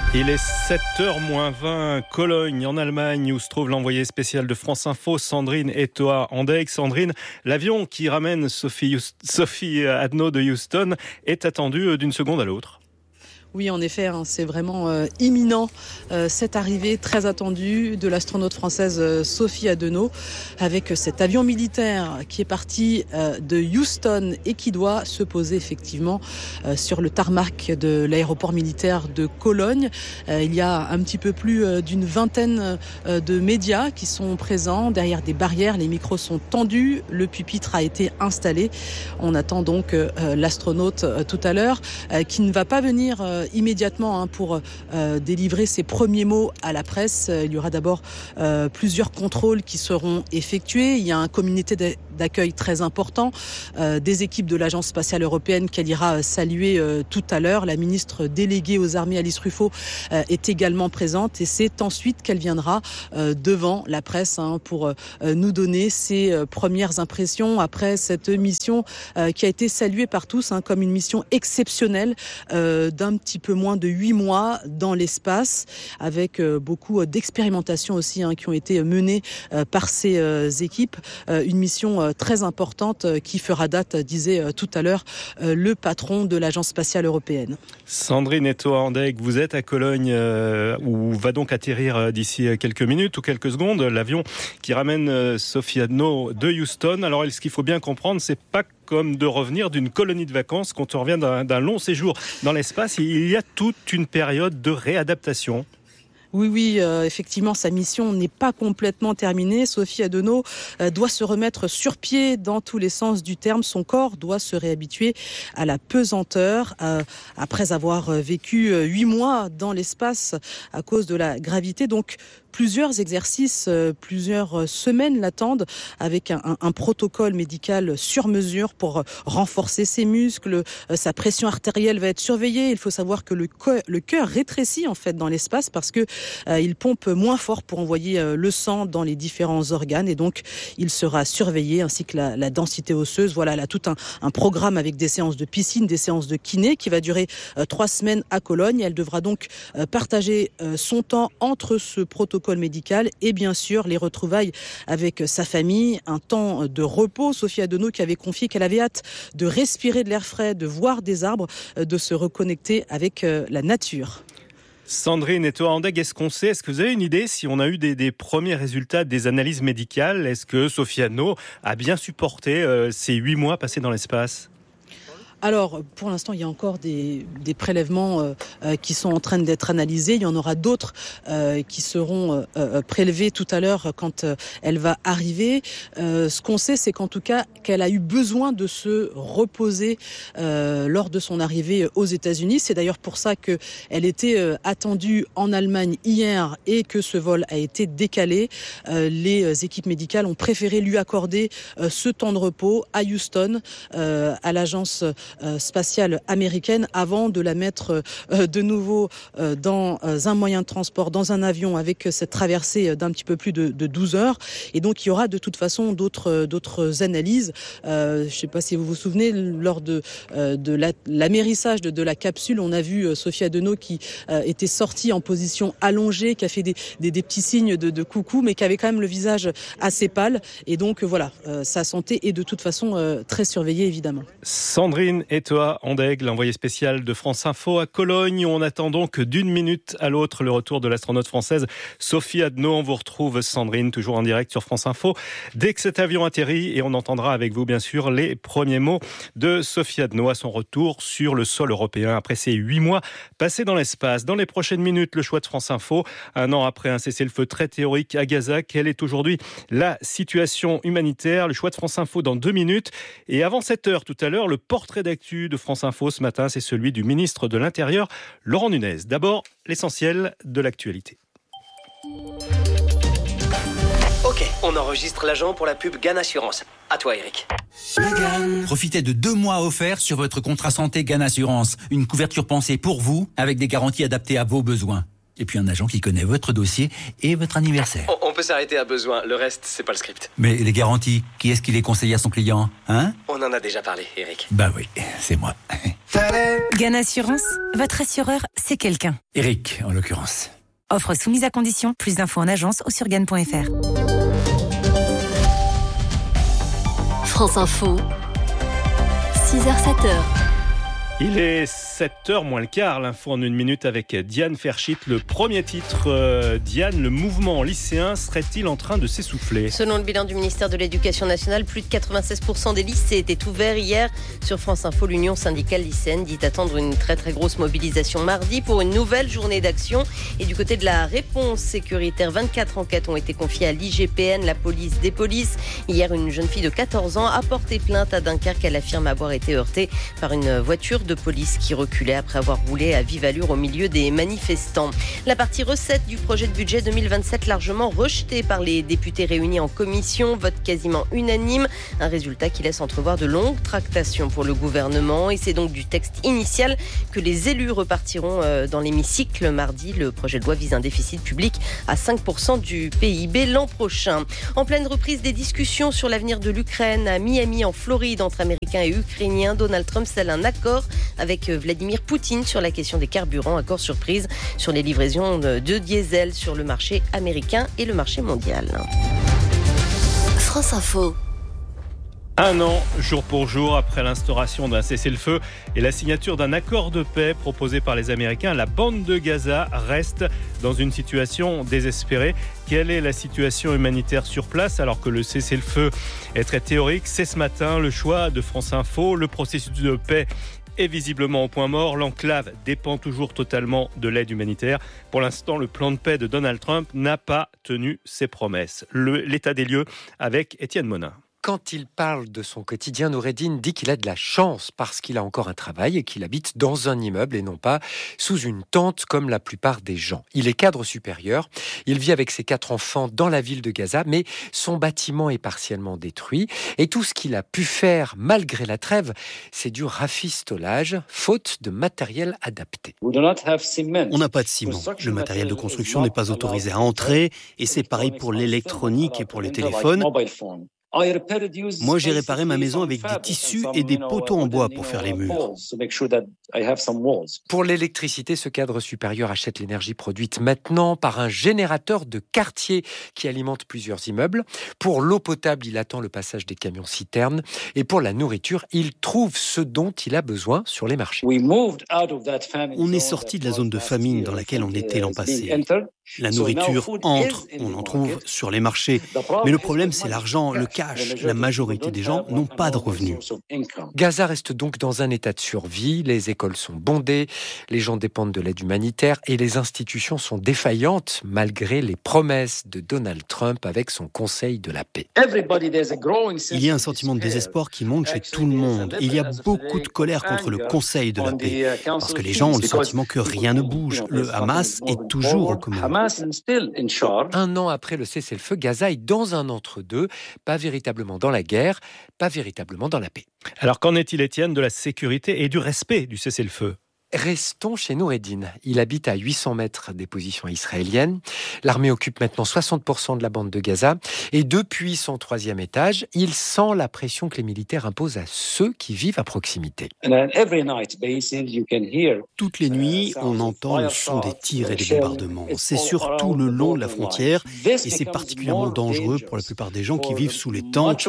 Il est sept heures moins vingt, Cologne, en Allemagne, où se trouve l'envoyé spécial de France Info, Sandrine Etoa-Andegg. Sandrine, l'avion qui ramène Sophie, Sophie Adno de Houston est attendu d'une seconde à l'autre. Oui, en effet, hein, c'est vraiment euh, imminent, euh, cette arrivée très attendue de l'astronaute française euh, Sophie Adno, avec cet avion militaire qui est parti euh, de Houston et qui doit se poser effectivement euh, sur le tarmac de l'aéroport militaire de Cologne. Euh, il y a un petit peu plus euh, d'une vingtaine euh, de médias qui sont présents derrière des barrières. Les micros sont tendus, le pupitre a été installé. On attend donc euh, l'astronaute euh, tout à l'heure, euh, qui ne va pas venir euh, immédiatement hein, pour euh, délivrer ses premiers mots à la presse. Il y aura d'abord euh, plusieurs contrôles qui seront effectués. Il y a un comité d'accueil très important, euh, des équipes de l'Agence spatiale européenne qu'elle ira saluer euh, tout à l'heure. La ministre déléguée aux armées Alice Ruffo euh, est également présente et c'est ensuite qu'elle viendra euh, devant la presse hein, pour euh, nous donner ses euh, premières impressions après cette mission euh, qui a été saluée par tous hein, comme une mission exceptionnelle euh, d'un petit peu moins de huit mois dans l'espace, avec euh, beaucoup d'expérimentations aussi hein, qui ont été menées euh, par ces euh, équipes. Euh, une mission euh, très importante euh, qui fera date, disait euh, tout à l'heure euh, le patron de l'Agence spatiale européenne. Sandrine Etoa-Andegg, vous êtes à Cologne euh, où va donc atterrir euh, d'ici quelques minutes ou quelques secondes l'avion qui ramène euh, Sophie Adno de Houston. Alors ce qu'il faut bien comprendre, c'est pas comme de revenir d'une colonie de vacances quand on revient d'un, d'un long séjour dans l'espace. Il y a toute une période de réadaptation. Oui, oui, euh, effectivement, sa mission n'est pas complètement terminée. Sophie Adno euh, doit se remettre sur pied dans tous les sens du terme. Son corps doit se réhabituer à la pesanteur. Euh, après avoir vécu huit mois dans l'espace à cause de la gravité, donc plusieurs exercices, euh, plusieurs semaines l'attendent avec un, un, un protocole médical sur mesure pour renforcer ses muscles. Euh, sa pression artérielle va être surveillée. Il faut savoir que le, co- le cœur rétrécit en fait dans l'espace parce que euh, il pompe moins fort pour envoyer euh, le sang dans les différents organes et donc il sera surveillé ainsi que la, la densité osseuse. Voilà, là tout un, un programme avec des séances de piscine, des séances de kiné qui va durer euh, trois semaines à Cologne. Elle devra donc euh, partager euh, son temps entre ce protocole médical et bien sûr les retrouvailles avec sa famille, un temps de repos. Sophie Adno qui avait confié qu'elle avait hâte de respirer de l'air frais, de voir des arbres, de se reconnecter avec la nature. Sandrine Etoa-Andegg, est-ce qu'on sait, est-ce que vous avez une idée si on a eu des, des premiers résultats des analyses médicales? Est-ce que Sophie Adno a bien supporté euh, ces huit mois passés dans l'espace? Alors, pour l'instant, il y a encore des, des prélèvements euh, euh, qui sont en train d'être analysés. Il y en aura d'autres euh, qui seront euh, prélevés tout à l'heure quand euh, elle va arriver. Euh, ce qu'on sait, c'est qu'en tout cas, qu'elle a eu besoin de se reposer euh, lors de son arrivée aux États-Unis. C'est d'ailleurs pour ça que elle était euh, attendue en Allemagne hier et que ce vol a été décalé. Euh, les équipes médicales ont préféré lui accorder euh, ce temps de repos à Houston, euh, à l'agence Euh, spatiale américaine avant de la mettre euh, de nouveau euh, dans euh, un moyen de transport, dans un avion avec cette traversée d'un petit peu plus de, de douze heures. Et donc il y aura de toute façon d'autres, d'autres analyses. Euh, je ne sais pas si vous vous souvenez, lors de, euh, de la, l'amérissage de, de la capsule, on a vu euh, Sophie Adno qui euh, était sortie en position allongée, qui a fait des, des, des petits signes de, de coucou, mais qui avait quand même le visage assez pâle. Et donc euh, voilà, euh, sa santé est de toute façon euh, très surveillée évidemment. Sandrine Etoa-Andegg, l'envoyé spécial de France Info à Cologne. On attend donc d'une minute à l'autre le retour de l'astronaute française Sophie Adno. On vous retrouve, Sandrine, toujours en direct sur France Info dès que cet avion atterrit et on entendra avec vous bien sûr les premiers mots de Sophie Adno à son retour sur le sol européen après ces huit mois passés dans l'espace. Dans les prochaines minutes, le choix de France Info, un an après un cessez-le-feu très théorique à Gaza. Quelle est aujourd'hui la situation humanitaire? Le choix de France Info dans deux minutes. Et avant sept heures tout à l'heure, le portrait d'actu de France Info ce matin, c'est celui du ministre de l'Intérieur, Laurent Nunez. D'abord, l'essentiel de l'actualité. Ok, on enregistre l'agent pour la pub Gann Assurance. À toi, Eric. Profitez de deux mois offerts sur votre contrat santé Gann Assurance. Une couverture pensée pour vous, avec des garanties adaptées à vos besoins. Et puis un agent qui connaît votre dossier et votre anniversaire. On, on peut s'arrêter à besoin, le reste, c'est pas le script. Mais les garanties, qui est-ce qui les conseille à son client, hein? On en a déjà parlé, Eric. Bah oui, c'est moi. Gann Assurance, votre assureur, c'est quelqu'un. Eric, en l'occurrence. Offre soumise à condition. Plus d'infos en agence ou sur gann point f r. France Info, six heures sept heures. Il est sept heures moins le quart, l'info en une minute avec Diane Ferchit. Le premier titre, euh, Diane, le mouvement lycéen serait-il en train de s'essouffler ? Selon le bilan du ministère de l'Éducation nationale, plus de quatre-vingt-seize pour cent des lycées étaient ouverts hier. Sur France Info, l'Union syndicale lycéenne dit attendre une très très grosse mobilisation mardi pour une nouvelle journée d'action. Et du côté de la réponse sécuritaire, vingt-quatre enquêtes ont été confiées à l'I G P N, la police des polices. Hier, une jeune fille de quatorze ans a porté plainte à Dunkerque. Elle affirme avoir été heurtée par une voiture de police qui reculait après avoir roulé à vive allure au milieu des manifestants. La partie recette du projet de budget deux mille vingt-sept largement rejetée par les députés réunis en commission, vote quasiment unanime, un résultat qui laisse entrevoir de longues tractations pour le gouvernement et c'est donc du texte initial que les élus repartiront dans l'hémicycle mardi. Le projet de loi vise un déficit public à cinq pour cent du P I B l'an prochain. En pleine reprise des discussions sur l'avenir de l'Ukraine à Miami en Floride entre Américains et Ukrainiens, Donald Trump scelle un accord avec Vladimir Poutine sur la question des carburants, accord surprise sur les livraisons de diesel sur le marché américain et le marché mondial. France Info. Un an, jour pour jour, après l'instauration d'un cessez-le-feu et la signature d'un accord de paix proposé par les Américains, la bande de Gaza reste dans une situation désespérée. Quelle est la situation humanitaire sur place alors que le cessez-le-feu est très théorique ? C'est ce matin le choix de France Info. Le processus de paix est visiblement au point mort. L'enclave dépend toujours totalement de l'aide humanitaire. Pour l'instant, le plan de paix de Donald Trump n'a pas tenu ses promesses. Le, l'état des lieux avec Étienne Monin. Quand il parle de son quotidien, Noureddine dit qu'il a de la chance parce qu'il a encore un travail et qu'il habite dans un immeuble et non pas sous une tente comme la plupart des gens. Il est cadre supérieur, il vit avec ses quatre enfants dans la ville de Gaza, mais son bâtiment est partiellement détruit et tout ce qu'il a pu faire malgré la trêve, c'est du rafistolage, faute de matériel adapté. On n'a pas de ciment. Le matériel de construction n'est pas autorisé à entrer et c'est pareil pour l'électronique et pour les téléphones. Moi, j'ai réparé ma maison avec des tissus et des poteaux en bois pour faire les murs. Pour l'électricité, ce cadre supérieur achète l'énergie produite maintenant par un générateur de quartier qui alimente plusieurs immeubles. Pour l'eau potable, il attend le passage des camions-citernes. Et pour la nourriture, il trouve ce dont il a besoin sur les marchés. On est sorti de la zone de famine dans laquelle on était l'an passé. La nourriture entre, on en trouve sur les marchés. Mais le problème, c'est l'argent, le cash. La majorité des gens n'ont pas de revenus. Gaza reste donc dans un état de survie. Les écoles sont bondées, les gens dépendent de l'aide humanitaire et les institutions sont défaillantes malgré les promesses de Donald Trump avec son Conseil de la paix. Il y a un sentiment de désespoir qui monte chez tout le monde. Il y a beaucoup de colère contre le Conseil de la paix parce que les gens ont le sentiment que rien ne bouge. Le Hamas est toujours aux commandes. Un an après le cessez-le-feu, Gaza est dans un entre-deux, pas véritablement dans la guerre, pas véritablement dans la paix. Alors qu'en est-il, Étienne, de la sécurité et du respect du cessez-le-feu ? Restons chez Noureddine. Il habite à huit cents mètres des positions israéliennes. L'armée occupe maintenant soixante pour cent de la bande de Gaza. Et depuis son troisième étage, il sent la pression que les militaires imposent à ceux qui vivent à proximité. Toutes les nuits, on entend le son des tirs et des bombardements. C'est surtout le long de la frontière et c'est particulièrement dangereux pour la plupart des gens qui vivent sous les tentes.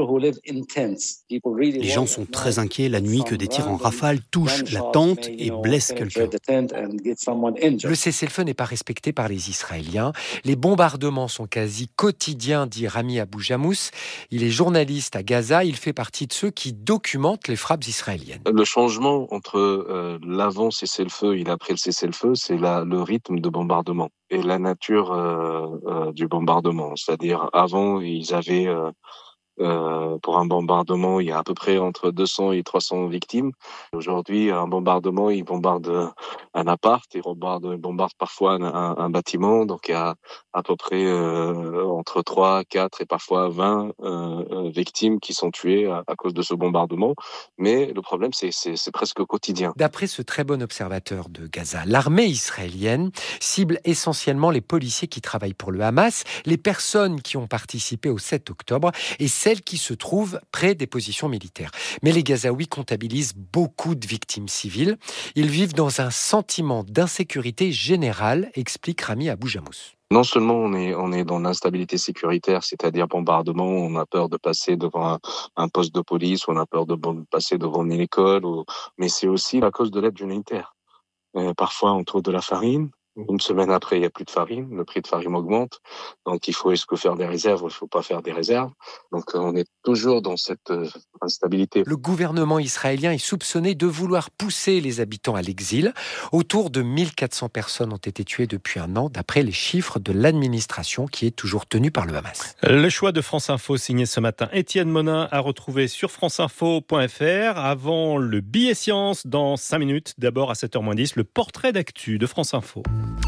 Les gens sont très inquiets la nuit que des tirs en rafale touchent la tente et blesse quelqu'un. Le cessez-le-feu n'est pas respecté par les Israéliens. Les bombardements sont quasi quotidiens, dit Rami Abou-Jamous. Il est journaliste à Gaza. Il fait partie de ceux qui documentent les frappes israéliennes. Le changement entre euh, l'avant cessez-le-feu et l'après le cessez-le-feu, c'est la, le rythme de bombardement et la nature euh, euh, du bombardement. C'est-à-dire, avant, ils avaient... Euh, Euh, pour un bombardement, il y a à peu près entre deux cents et trois cents victimes. Aujourd'hui, un bombardement, il bombarde un appart, il bombarde, il bombarde parfois un, un, un bâtiment. Donc, il y a à peu près euh, entre trois, quatre et parfois vingt euh, victimes qui sont tuées à, à cause de ce bombardement. Mais le problème, c'est, c'est, c'est presque quotidien. D'après ce très bon observateur de Gaza, l'armée israélienne cible essentiellement les policiers qui travaillent pour le Hamas, les personnes qui ont participé au sept octobre et celles celle qui se trouve près des positions militaires. Mais les Gazaouis comptabilisent beaucoup de victimes civiles. Ils vivent dans un sentiment d'insécurité générale, explique Rami Aboujamous. Non seulement on est, on est dans l'instabilité sécuritaire, c'est-à-dire bombardement, on a peur de passer devant un, un poste de police, on a peur de passer devant une école, ou, mais c'est aussi à cause de l'aide humanitaire. Euh, parfois on trouve de la farine, une semaine après il n'y a plus de farine, le prix de farine augmente, donc il faut est-ce que faire des réserves ou il ne faut pas faire des réserves. Donc on est toujours dans cette euh, instabilité. Le gouvernement israélien est soupçonné de vouloir pousser les habitants à l'exil. Autour de mille quatre cents personnes ont été tuées depuis un an, d'après les chiffres de l'administration qui est toujours tenue par le Hamas. Le choix de France Info signé ce matin Étienne Monin à retrouver sur franceinfo point f r. Avant le billet science dans cinq minutes, d'abord à sept heures moins dix, le portrait d'actu de France Info.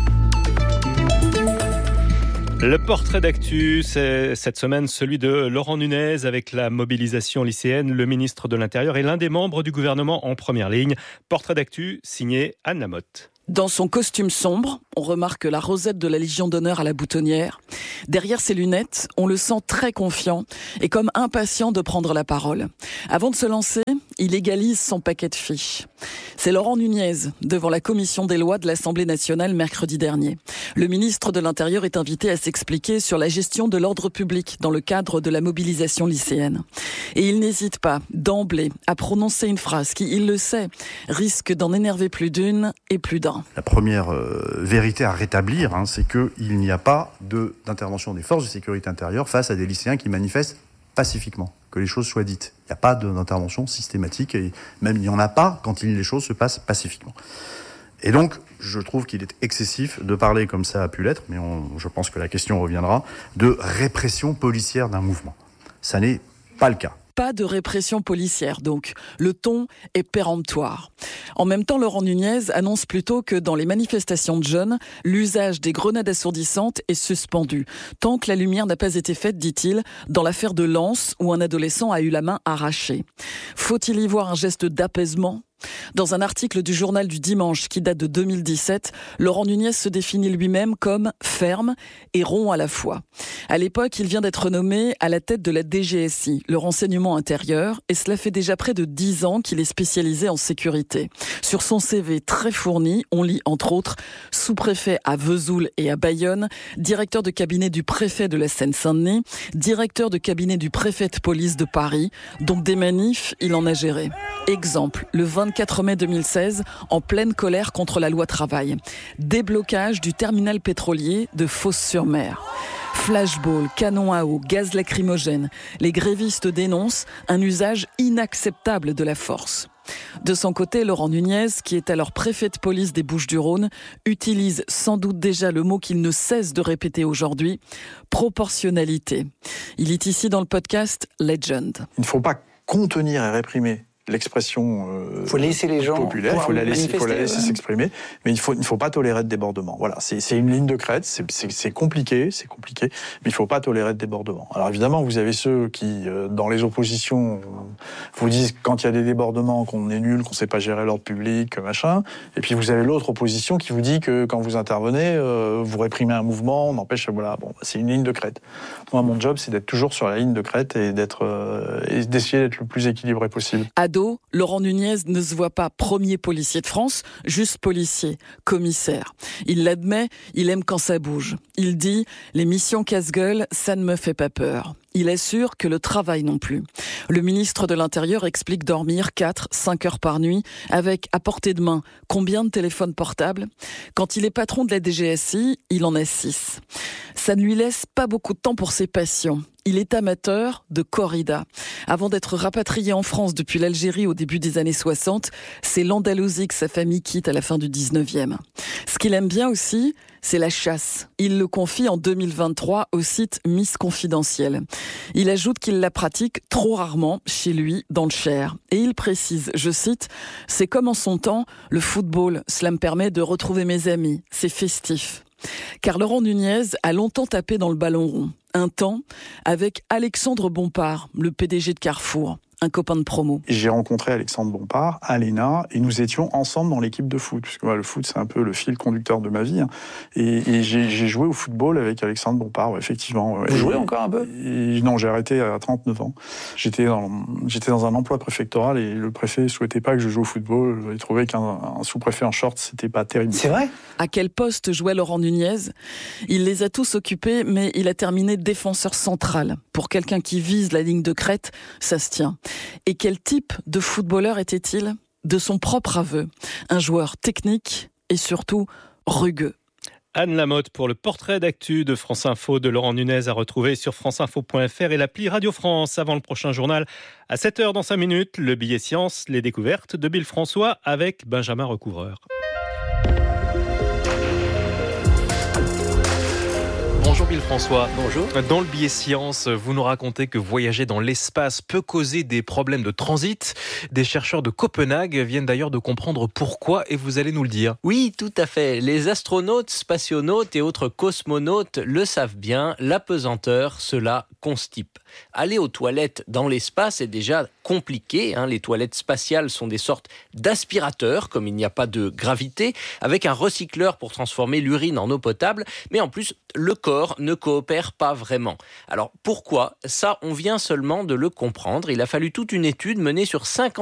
Le portrait d'actu, c'est cette semaine celui de Laurent Nunez avec la mobilisation lycéenne. Le ministre de l'Intérieur est l'un des membres du gouvernement en première ligne. Portrait d'actu signé Anne Lamotte. Dans son costume sombre, on remarque la rosette de la Légion d'honneur à la boutonnière. Derrière ses lunettes, on le sent très confiant et comme impatient de prendre la parole. Avant de se lancer, il égalise son paquet de fiches. C'est Laurent Nunez, devant la commission des lois de l'Assemblée nationale mercredi dernier. Le ministre de l'Intérieur est invité à s'expliquer sur la gestion de l'ordre public dans le cadre de la mobilisation lycéenne. Et il n'hésite pas, d'emblée, à prononcer une phrase qui, il le sait, risque d'en énerver plus d'une et plus d'un. La première euh, vérité à rétablir, hein, c'est qu'il n'y a pas de, d'intervention des forces de sécurité intérieure face à des lycéens qui manifestent pacifiquement, que les choses soient dites. Il n'y a pas d'intervention systématique et même il n'y en a pas quand les choses se passent pacifiquement. Et donc, je trouve qu'il est excessif de parler, comme ça a pu l'être, mais on, je pense que la question reviendra, de répression policière d'un mouvement. Ça n'est pas le cas. Pas de répression policière, donc. Le ton est péremptoire. En même temps, Laurent Nunez annonce plutôt que dans les manifestations de jeunes, l'usage des grenades assourdissantes est suspendu. Tant que la lumière n'a pas été faite, dit-il, dans l'affaire de Lens, où un adolescent a eu la main arrachée. Faut-il y voir un geste d'apaisement ? Dans un article du journal du dimanche qui date de deux mille dix-sept, Laurent Nunez se définit lui-même comme ferme et rond à la fois. À l'époque, il vient d'être nommé à la tête de la D G S I, le renseignement intérieur, et cela fait déjà près de dix ans qu'il est spécialisé en sécurité. Sur son C V très fourni, on lit entre autres sous-préfet à Vesoul et à Bayonne, directeur de cabinet du préfet de la Seine-Saint-Denis, directeur de cabinet du préfet de police de Paris, donc des manifs, il en a géré. Exemple, le vingt-quatre mai deux mille seize, en pleine colère contre la loi travail. Déblocage du terminal pétrolier de Fos-sur-Mer. Flashball, canon à eau, gaz lacrymogène. Les grévistes dénoncent un usage inacceptable de la force. De son côté, Laurent Nunez, qui est alors préfet de police des Bouches-du-Rhône, utilise sans doute déjà le mot qu'il ne cesse de répéter aujourd'hui, proportionnalité. Il est ici dans le podcast Legend. Il ne faut pas contenir et réprimer l'expression euh, faut laisser les gens populaire, il faut la laisser, faut la laisser s'exprimer, mais il faut, il ne faut pas tolérer de débordement. Voilà, c'est, c'est une ligne de crête, c'est, c'est, c'est compliqué, c'est compliqué, mais il ne faut pas tolérer de débordement. Alors évidemment, vous avez ceux qui, euh, dans les oppositions, vous disent quand il y a des débordements qu'on est nul, qu'on ne sait pas gérer l'ordre public, machin, et puis vous avez l'autre opposition qui vous dit que quand vous intervenez, euh, vous réprimez un mouvement, on empêche, voilà, bon, c'est une ligne de crête. Moi, mon job, c'est d'être toujours sur la ligne de crête et d'être, euh, et d'essayer d'être le plus équilibré possible. Laurent Nunez ne se voit pas premier policier de France, juste policier, commissaire. Il l'admet, il aime quand ça bouge. Il dit « Les missions casse-gueule, ça ne me fait pas peur ». Il assure que le travail non plus. Le ministre de l'Intérieur explique dormir quatre à cinq heures par nuit avec, à portée de main, combien de téléphones portables ? Quand il est patron de la D G S I, il en a six. Ça ne lui laisse pas beaucoup de temps pour ses passions. Il est amateur de corrida. Avant d'être rapatrié en France depuis l'Algérie au début des années soixante, c'est l'Andalousie que sa famille quitte à la fin du dix-neuvième. Ce qu'il aime bien aussi, c'est la chasse. Il le confie en deux mille vingt-trois au site Miss Confidentiel. Il ajoute qu'il la pratique trop rarement chez lui, dans le Cher. Et il précise, je cite, « C'est comme en son temps, le football, cela me permet de retrouver mes amis, c'est festif ». Car Laurent Nunez a longtemps tapé dans le ballon rond. Un temps avec Alexandre Bompard, le P D G de Carrefour. un copain de promo. Et j'ai rencontré Alexandre Bompard à l'E N A et nous étions ensemble dans l'équipe de foot, puisque moi, le foot, c'est un peu le fil conducteur de ma vie. Hein. Et, et j'ai, j'ai joué au football avec Alexandre Bompard, ouais, effectivement. Vous et, jouez encore un peu et, Non, j'ai arrêté à trente-neuf ans. J'étais dans, j'étais dans un emploi préfectoral et le préfet ne souhaitait pas que je joue au football. Il trouvait qu'un un sous-préfet en short, c'était pas terrible. C'est vrai ? À quel poste jouait Laurent Nunez ? Il les a tous occupés, mais il a terminé défenseur central. Pour quelqu'un qui vise la ligne de crête, ça se tient. Et quel type de footballeur était-il ? De son propre aveu, un joueur technique et surtout rugueux. Anne Lamotte pour le portrait d'actu de France Info de Laurent Nunez à retrouver sur franceinfo point f r et l'appli Radio France. Avant le prochain journal, à sept heures dans cinq minutes, le billet science, les découvertes de Bill François avec Benjamin Recouvreur. Bonjour Bill François. Bonjour. Dans le billet science, vous nous racontez que voyager dans l'espace peut causer des problèmes de transit. Des chercheurs de Copenhague viennent d'ailleurs de comprendre pourquoi et vous allez nous le dire. Oui, tout à fait. Les astronautes, spationautes et autres cosmonautes le savent bien, la pesanteur, cela constipe. Aller aux toilettes dans l'espace est déjà compliqué. Hein. Les toilettes spatiales sont des sortes d'aspirateurs, comme il n'y a pas de gravité, avec un recycleur pour transformer l'urine en eau potable. Mais en plus, le corps ne coopère pas vraiment. Alors pourquoi ? Ça, on vient seulement de le comprendre. Il a fallu toute une étude menée sur cinquante